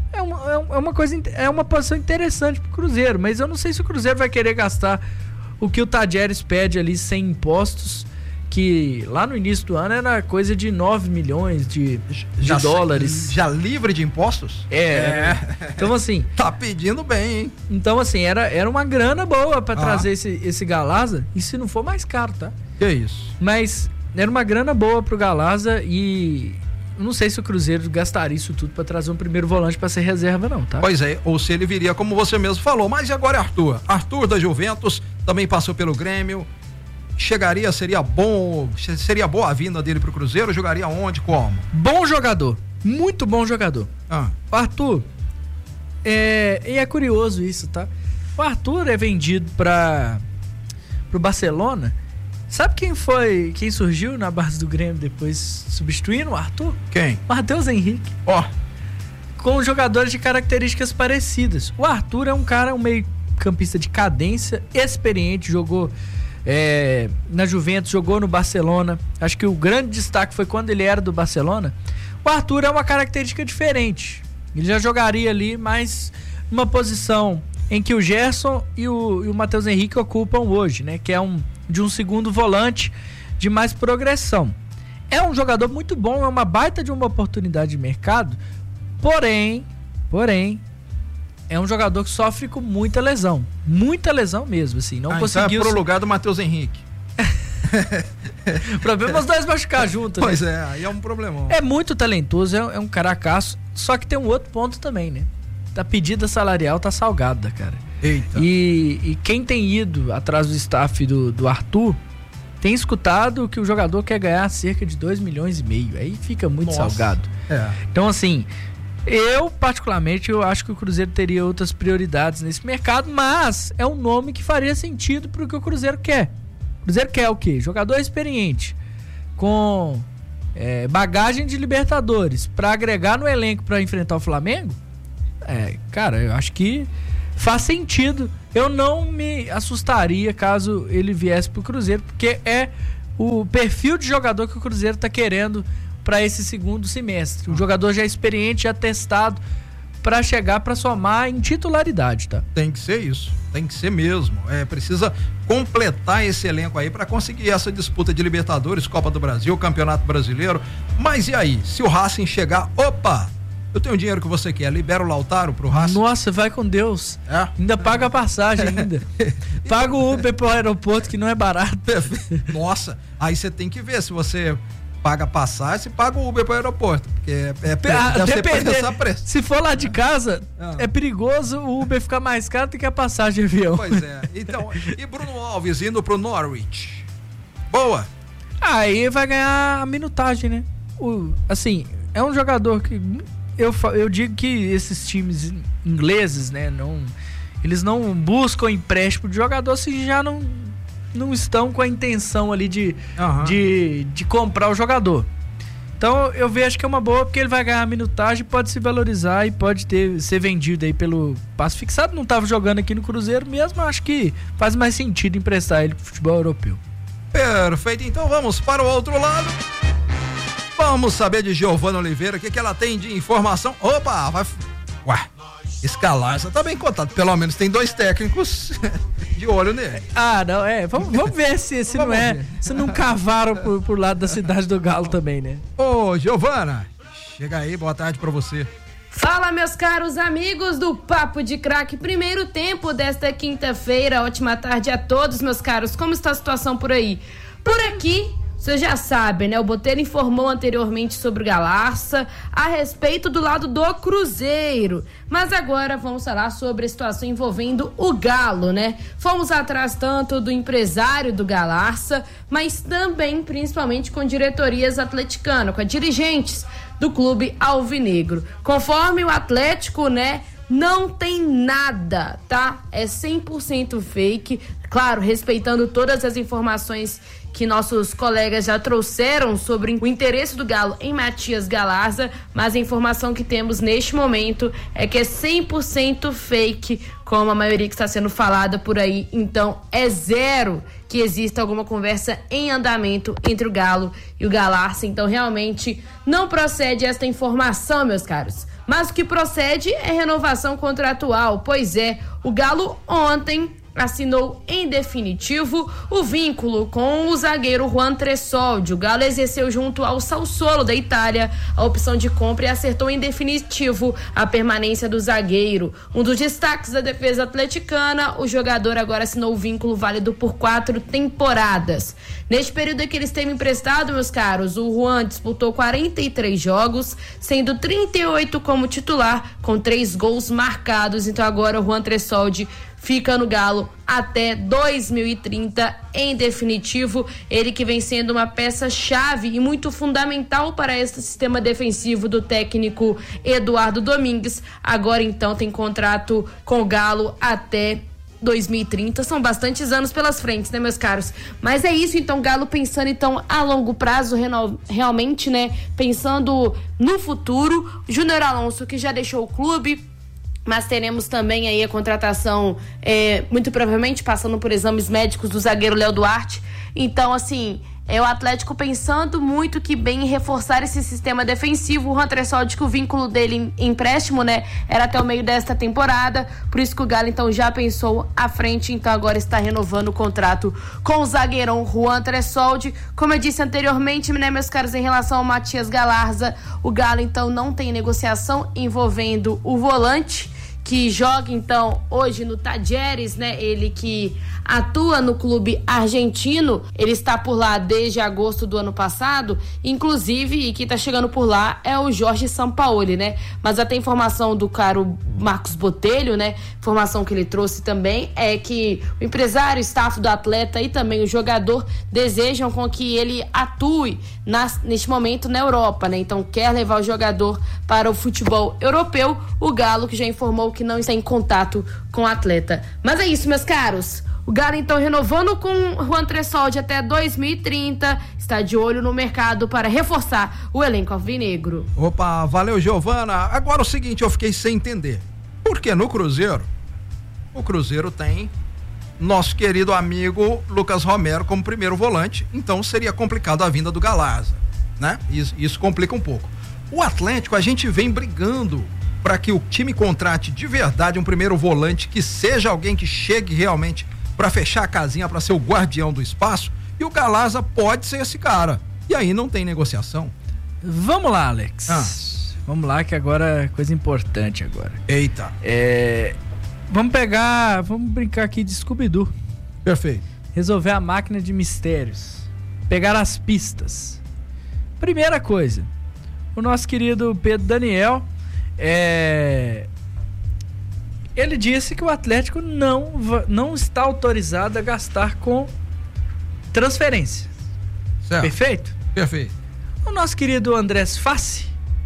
é uma posição interessante pro Cruzeiro, mas eu não sei se o Cruzeiro vai querer gastar o que o Tadieres pede ali sem impostos, que lá no início do ano era coisa de 9 milhões de dólares. Já livre de impostos? Então assim... Tá pedindo bem, hein? Então assim, era uma grana boa pra trazer esse Galarza, e se não for mais caro, tá? Que isso? Mas era uma grana boa pro Galarza e... não sei se o Cruzeiro gastaria isso tudo pra trazer um primeiro volante pra ser reserva, não, tá? Pois é, ou se ele viria, como você mesmo falou. Mas e agora é Arthur? Arthur da Juventus, também passou pelo Grêmio. Seria boa a vinda dele pro Cruzeiro? Jogaria onde, como? Bom jogador, muito bom jogador. O Arthur, e é curioso isso, tá? O Arthur é vendido pro Barcelona. Sabe quem surgiu na base do Grêmio depois substituindo o Arthur? Quem? Matheus Henrique. Com jogadores de características parecidas. O Arthur é um meio campista de cadência, experiente, jogou na Juventus, jogou no Barcelona. Acho que o grande destaque foi quando ele era do Barcelona. O Arthur é uma característica diferente. Ele já jogaria ali, mas numa posição em que o Gerson e o Matheus Henrique ocupam hoje, né? Que é de um segundo volante de mais progressão. É um jogador muito bom, é uma baita de uma oportunidade de mercado, porém, é um jogador que sofre com muita lesão mesmo, assim, não conseguiu... Então é pro lugar do Matheus Henrique. O problema é os dois machucar juntos, Pois né? aí é um problemão. É muito talentoso, é um caracaço, só que tem um outro ponto também, né? A pedida salarial tá salgada, cara. Eita. E quem tem ido atrás do staff do Arthur tem escutado que o jogador quer ganhar cerca de 2,5 milhões. Aí fica muito salgado. Então, assim, eu particularmente acho que o Cruzeiro teria outras prioridades nesse mercado, mas é um nome que faria sentido pro que o Cruzeiro quer. O Cruzeiro quer o quê? Jogador experiente, com bagagem de Libertadores para agregar no elenco para enfrentar o Flamengo, cara, eu acho que faz sentido. Eu não me assustaria caso ele viesse pro Cruzeiro, porque é o perfil de jogador que o Cruzeiro tá querendo para esse segundo semestre. Um jogador já experiente, já testado, para chegar para somar em titularidade, tá? Tem que ser isso, tem que ser mesmo. Precisa completar esse elenco aí para conseguir essa disputa de Libertadores, Copa do Brasil, Campeonato Brasileiro. Mas e aí, se o Racing chegar, opa, eu tenho o dinheiro que você quer, libera o Lautaro pro Racing? Nossa, vai com Deus. Ainda paga a passagem ainda. Paga o Uber pro aeroporto, que não é barato. Nossa, aí você tem que ver se você paga passagem, se paga o Uber pro aeroporto, porque se for lá de casa, é perigoso o Uber ficar mais caro do que a passagem de avião. Pois é. Então, e Bruno Alves indo pro Norwich? Boa. Aí vai ganhar a minutagem, né? Assim, é um jogador que eu digo que esses times ingleses, né, eles não buscam empréstimo de jogador se já não estão com a intenção ali de comprar o jogador. Então eu vejo que é uma boa, porque ele vai ganhar minutagem, pode se valorizar e pode ser vendido aí pelo passe fixado. Não estava jogando aqui no Cruzeiro mesmo, acho que faz mais sentido emprestar ele pro futebol europeu. Perfeito, então vamos para o outro lado. Vamos saber de Giovana Oliveira, o que ela tem de informação. Opa, escalar, você tá bem contado, pelo menos tem 2 técnicos de olho nele. Não, vamos ver se não cavaram por lado da cidade do Galo também, né? Ô, Giovana, chega aí, boa tarde pra você. Fala, meus caros amigos do Papo de Craque, primeiro tempo desta quinta-feira, ótima tarde a todos, meus caros, como está a situação por aí? Por aqui, você já sabe, né? O Botelho informou anteriormente sobre o Galarça a respeito do lado do Cruzeiro. Mas agora vamos falar sobre a situação envolvendo o Galo, né? Fomos atrás tanto do empresário do Galarça, mas também, principalmente, com diretorias atleticanas, com dirigentes do clube alvinegro. Conforme o Atlético, né? Não tem nada, tá? É 100% fake. Claro, respeitando todas as informações que nossos colegas já trouxeram sobre o interesse do Galo em Matias Galarza, mas a informação que temos neste momento é que é 100% fake, como a maioria que está sendo falada por aí. Então, é zero que exista alguma conversa em andamento entre o Galo e o Galarza. Então, realmente, não procede esta informação, meus caros. Mas o que procede é renovação contratual. Pois é, o Galo ontem assinou em definitivo o vínculo com o zagueiro Juan Tresoldi. O Galo exerceu junto ao Sassuolo da Itália a opção de compra e acertou em definitivo a permanência do zagueiro. Um dos destaques da defesa atleticana, o jogador agora assinou o vínculo válido por 4 temporadas. Neste período que ele esteve emprestado, meus caros, o Juan disputou 43 jogos, sendo 38 como titular, com 3 gols marcados. Então agora o Juan Tresoldi fica no Galo até 2030 em definitivo. Ele que vem sendo uma peça-chave e muito fundamental para esse sistema defensivo do técnico Eduardo Domingues. Agora então tem contrato com o Galo até 2030, são bastantes anos pelas frentes, né, meus caros? Mas é isso, então, Galo pensando então a longo prazo, realmente, né, pensando no futuro. Júnior Alonso, que já deixou o clube, mas teremos também aí a contratação, muito provavelmente passando por exames médicos do zagueiro Léo Duarte. Então, assim, o Atlético pensando muito que bem em reforçar esse sistema defensivo. O Juan Tresoldi, que o vínculo dele em empréstimo, né, era até o meio desta temporada, por isso que o Galo então já pensou à frente, então agora está renovando o contrato com o zagueirão Juan Tresoldi. Como eu disse anteriormente, né, meus caros, em relação ao Matias Galarza, o Galo então não tem negociação envolvendo o volante, que joga então hoje no Tajeres, né? Ele que atua no clube argentino, ele está por lá desde agosto do ano passado, inclusive, e quem está chegando por lá é o Jorge Sampaoli, né? Mas até informação do caro Marcos Botelho, né? Informação que ele trouxe também é que o empresário, o staff do atleta e também o jogador desejam com que ele atue neste momento na Europa, né? Então quer levar o jogador para o futebol europeu. O Galo que já informou que não está em contato com o atleta. Mas é isso, meus caros. O O Galo, então, renovando com o Juan Tressoldi até 2030, está de olho no mercado para reforçar o elenco alvinegro. Opa, valeu, Giovana. Agora o seguinte, eu fiquei sem entender. Porque no Cruzeiro, o Cruzeiro tem nosso querido amigo Lucas Romero como primeiro volante, então seria complicado a vinda do Galarza, né? Isso complica um pouco. O Atlético, a gente vem brigando para que o time contrate de verdade um primeiro volante que seja alguém que chegue realmente para fechar a casinha, para ser o guardião do espaço, e o Galarza pode ser esse cara. E aí não tem negociação. Vamos lá, Alex. Vamos lá, que agora é coisa importante agora. Eita. Vamos brincar aqui de Scooby-Doo. Perfeito. Resolver a máquina de mistérios. Pegar as pistas. Primeira coisa, o nosso querido Pedro Daniel, ele disse que o Atlético não está autorizado a gastar com transferência. Certo. Perfeito? Perfeito. O nosso querido Andrés Fassi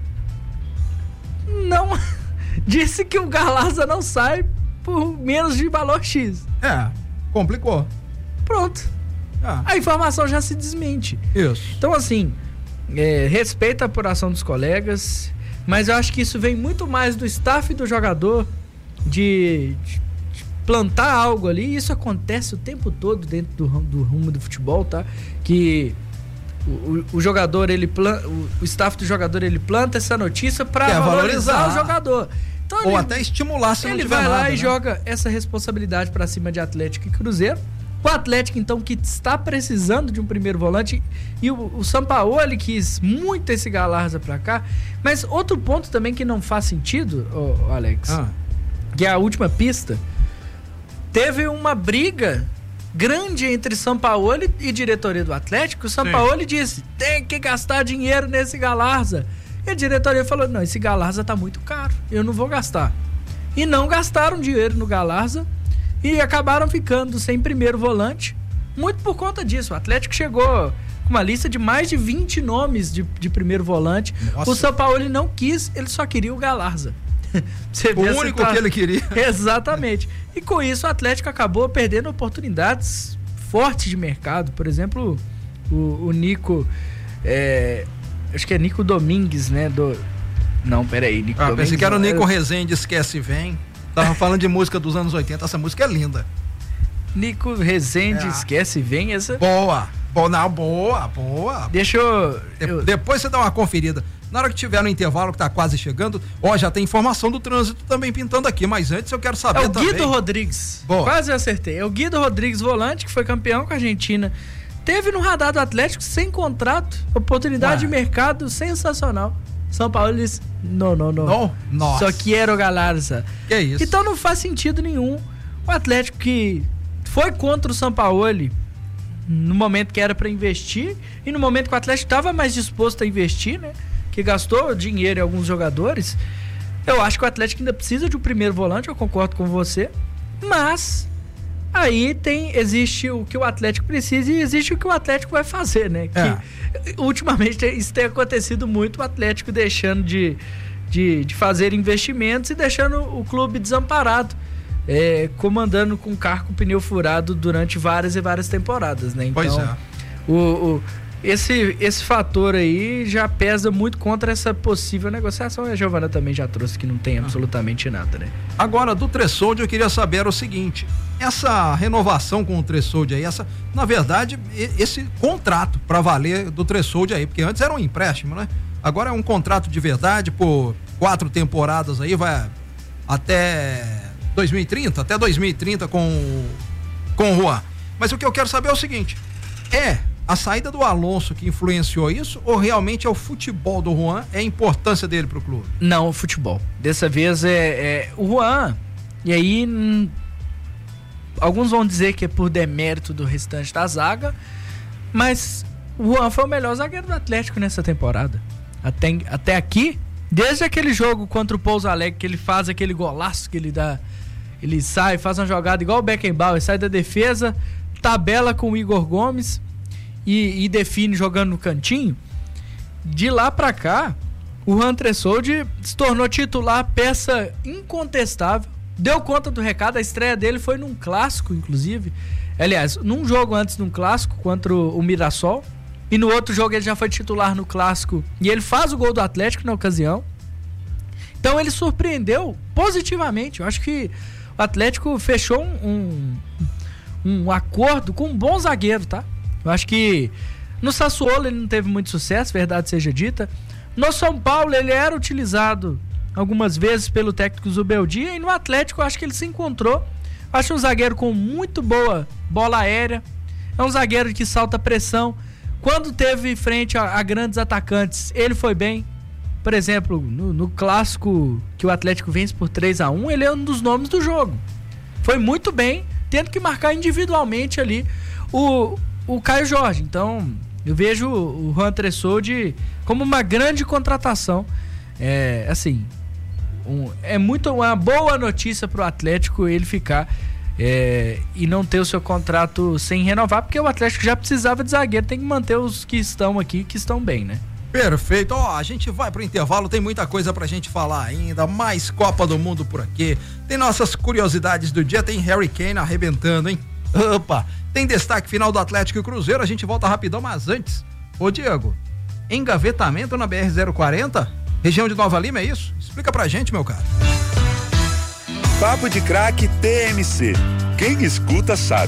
não disse que o Galarza não sai por menos de valor X. Complicou. Pronto. A informação já se desmente. Isso. Então, assim, respeita a apuração dos colegas, mas eu acho que isso vem muito mais do staff do jogador de plantar algo ali. Isso acontece o tempo todo dentro do rumo do futebol, tá? Que o jogador, o staff do jogador, ele planta essa notícia para valorizar o jogador. Então, ou até estimular se não tiver nada. Ele vai lá e né? joga essa responsabilidade pra cima de Atlético e Cruzeiro. O Atlético, então, que está precisando de um primeiro volante, e o Sampaoli quis muito esse Galarza pra cá. Mas outro ponto também que não faz sentido, Alex, que é a última pista, teve uma briga grande entre Sampaoli e diretoria do Atlético. O Sampaoli disse, tem que gastar dinheiro nesse Galarza. E a diretoria falou, não, esse Galarza tá muito caro, eu não vou gastar. E não gastaram dinheiro no Galarza e acabaram ficando sem primeiro volante, muito por conta disso. O Atlético chegou com uma lista de mais de 20 nomes de primeiro volante. Nossa. O Sampaoli não quis, ele só queria o Galarza. O único que ele queria. Exatamente. E com isso o Atlético acabou perdendo oportunidades fortes de mercado. Por exemplo, o Nico... acho que é Nico Domingues, né? Não, peraí. Nico Domingues. Pensei que era o Nico Rezende, Esquece Vem. Tava falando de música dos anos 80. Essa música é linda. Nico Rezende, Esquece Vem. Essa... Boa. Deixa eu... Depois você dá uma conferida. Na hora que tiver no intervalo, que tá quase chegando, já tem informação do trânsito também pintando aqui. Mas antes eu quero saber também... Guido Rodrigues. Boa. Quase acertei. É o Guido Rodrigues, volante, que foi campeão com a Argentina. Teve no radar do Atlético sem contrato, oportunidade de mercado sensacional. São Paulo disse, não. Nossa. Só quero o Galarza. Que isso? Então não faz sentido nenhum. O Atlético que foi contra o Sampaoli no momento que era para investir e no momento que o Atlético estava mais disposto a investir, né? Que gastou dinheiro em alguns jogadores. Eu acho que o Atlético ainda precisa de um primeiro volante, eu concordo com você, mas... Aí existe o que o Atlético precisa e existe o que o Atlético vai fazer, né? Que, ultimamente isso tem acontecido muito, o Atlético deixando de fazer investimentos e deixando o clube desamparado, comandando com carro com pneu furado durante várias e várias temporadas, né? Então, pois esse fator aí já pesa muito contra essa possível negociação. E a Giovana também já trouxe que não tem absolutamente nada, né? Agora, do Tressoldi, eu queria saber o seguinte: essa renovação com o Tressoldi aí, na verdade, esse contrato para valer do Tressoldi aí, porque antes era um empréstimo, né? Agora é um contrato de verdade por 4 temporadas aí, vai até 2030 com o Juan. Mas o que eu quero saber é o seguinte: a saída do Alonso que influenciou isso ou realmente é o futebol do Juan, é a importância dele pro clube? Não, o futebol. Dessa vez o Juan, e aí alguns vão dizer que é por demérito do restante da zaga, mas o Juan foi o melhor zagueiro do Atlético nessa temporada. Até aqui, desde aquele jogo contra o Pouso Alegre, que ele faz aquele golaço que ele dá, ele sai, faz uma jogada igual o Beckenbauer, sai da defesa, tabela com o Igor Gomes e define jogando no cantinho. De lá pra cá, o Juan Tressoldi se tornou titular, peça incontestável deu conta do recado. A estreia dele foi num clássico, inclusive. Aliás, num jogo antes de um clássico contra o Mirassol. E no outro jogo ele já foi titular no clássico. E ele faz o gol do Atlético na ocasião. Então ele surpreendeu positivamente. Eu acho que o Atlético fechou um acordo com um bom zagueiro, tá? Eu acho que no Sassuolo ele não teve muito sucesso, verdade seja dita. No São Paulo ele era utilizado algumas vezes pelo técnico Zubeldia. E no Atlético eu acho que ele se encontrou. Eu acho um zagueiro com muito boa bola aérea. É um zagueiro que salta pressão. Quando teve frente a grandes atacantes, ele foi bem. Por exemplo, no clássico que o Atlético vence por 3-1, ele é um dos nomes do jogo. Foi muito bem, tendo que marcar individualmente ali o Caio Jorge. Então, eu vejo o Juan Tressoldi como uma grande contratação. É muito uma boa notícia para o Atlético ele ficar e não ter o seu contrato sem renovar, porque o Atlético já precisava de zagueiro, tem que manter os que estão aqui, que estão bem, né? Perfeito, a gente vai pro intervalo, tem muita coisa pra gente falar ainda, mais Copa do Mundo por aqui, tem nossas curiosidades do dia, tem Harry Kane arrebentando, hein? Opa, tem destaque final do Atlético e Cruzeiro, a gente volta rapidão, mas antes, ô Diego, engavetamento na BR-040, região de Nova Lima, é isso? Explica pra gente, meu cara. Papo de Craque TMC, quem escuta sabe.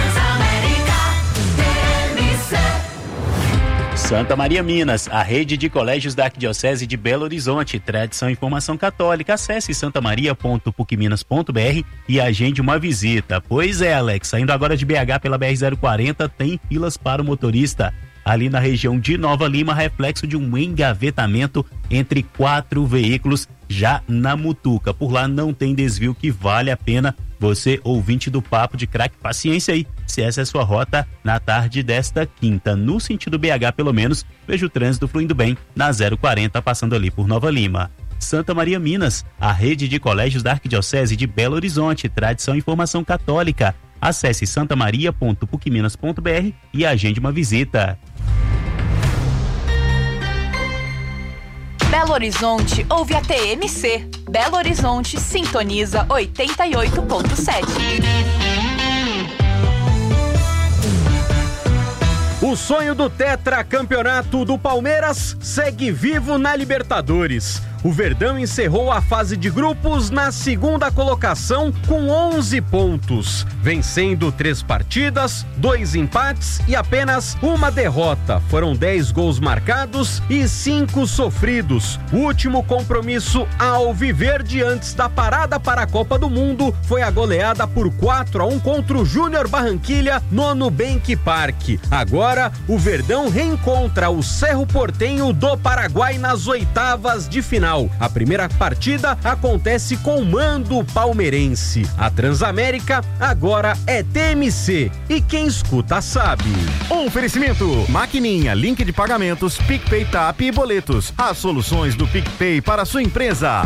Santa Maria Minas, a rede de colégios da Arquidiocese de Belo Horizonte, tradição e formação católica. Acesse santamaria.pucminas.br e agende uma visita. Pois é, Alex, saindo agora de BH pela BR-040, tem filas para o motorista. Ali na região de Nova Lima, reflexo de um engavetamento entre 4 veículos já na Mutuca. Por lá não tem desvio que vale a pena. Você, ouvinte do Papo de Craque, paciência aí, se essa é a sua rota na tarde desta quinta. No sentido BH, pelo menos, vejo o trânsito fluindo bem na 040, passando ali por Nova Lima. Santa Maria Minas, a rede de colégios da Arquidiocese de Belo Horizonte, tradição e formação católica. Acesse santamaria.pucminas.br e agende uma visita. Belo Horizonte ouve a TMC. Belo Horizonte sintoniza 88.7. O sonho do tetracampeonato do Palmeiras segue vivo na Libertadores. O Verdão encerrou a fase de grupos na segunda colocação com 11 pontos, vencendo 3 partidas, 2 empates e apenas uma derrota. Foram 10 gols marcados e 5 sofridos. O último compromisso alviverde antes da parada para a Copa do Mundo foi a goleada por 4-1 contra o Júnior Barranquilla no Nubank Park. Agora, o Verdão reencontra o Cerro Porteño do Paraguai nas oitavas de final. A primeira partida acontece com o mando palmeirense. A Transamérica agora é TMC e quem escuta sabe. Oferecimento: Maquininha, link de pagamentos, PicPay, TAP e boletos. As soluções do PicPay para a sua empresa.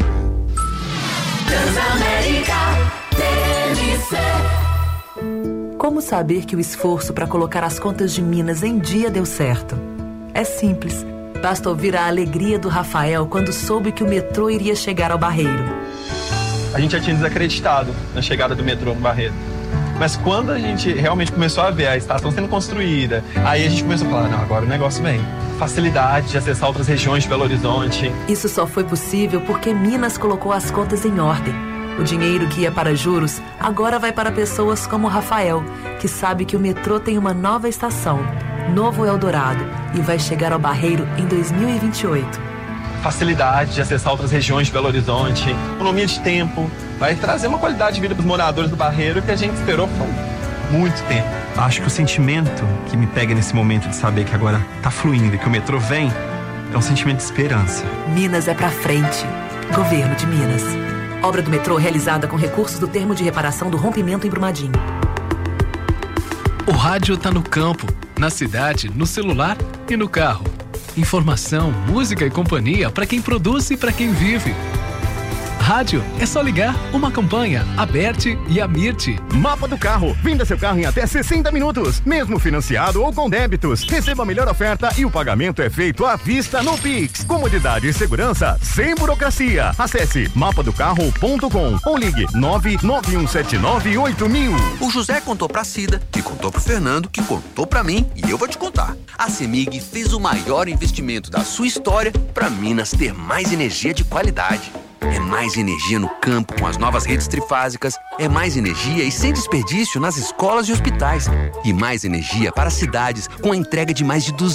Transamérica TMC. Como saber que o esforço para colocar as contas de Minas em dia deu certo? É simples. Basta ouvir a alegria do Rafael quando soube que o metrô iria chegar ao Barreiro. A gente já tinha desacreditado na chegada do metrô no Barreiro. Mas quando a gente realmente começou a ver a estação sendo construída, aí a gente começou a falar, não, agora o negócio vem. Facilidade de acessar outras regiões de Belo Horizonte. Isso só foi possível porque Minas colocou as contas em ordem. O dinheiro que ia para juros agora vai para pessoas como o Rafael, que sabe que o metrô tem uma nova estação, Novo Eldorado, e vai chegar ao Barreiro em 2028. Facilidade de acessar outras regiões de Belo Horizonte, economia de tempo, vai trazer uma qualidade de vida para os moradores do Barreiro que a gente esperou por muito tempo. Acho que o sentimento que me pega nesse momento de saber que agora tá fluindo e que o metrô vem, é um sentimento de esperança. Minas é pra frente. Governo de Minas. Obra do metrô realizada com recursos do termo de reparação do rompimento em Brumadinho. O rádio tá no campo, na cidade, no celular e no carro. Informação, música e companhia para quem produz e para quem vive. Rádio, é só ligar uma campanha, Aberte e Amirte. Mapa do carro, venda seu carro em até 60 minutos, mesmo financiado ou com débitos. Receba a melhor oferta e o pagamento é feito à vista no Pix. Comodidade e segurança sem burocracia. Acesse mapadocarro.com ou ligue 991798000. O José contou pra Cida, que contou pro Fernando, que contou pra mim e eu vou te contar. A CEMIG fez o maior investimento da sua história para Minas ter mais energia de qualidade. É mais energia no campo com as novas redes trifásicas, é mais energia e sem desperdício nas escolas e hospitais, e mais energia para cidades com a entrega de mais de 200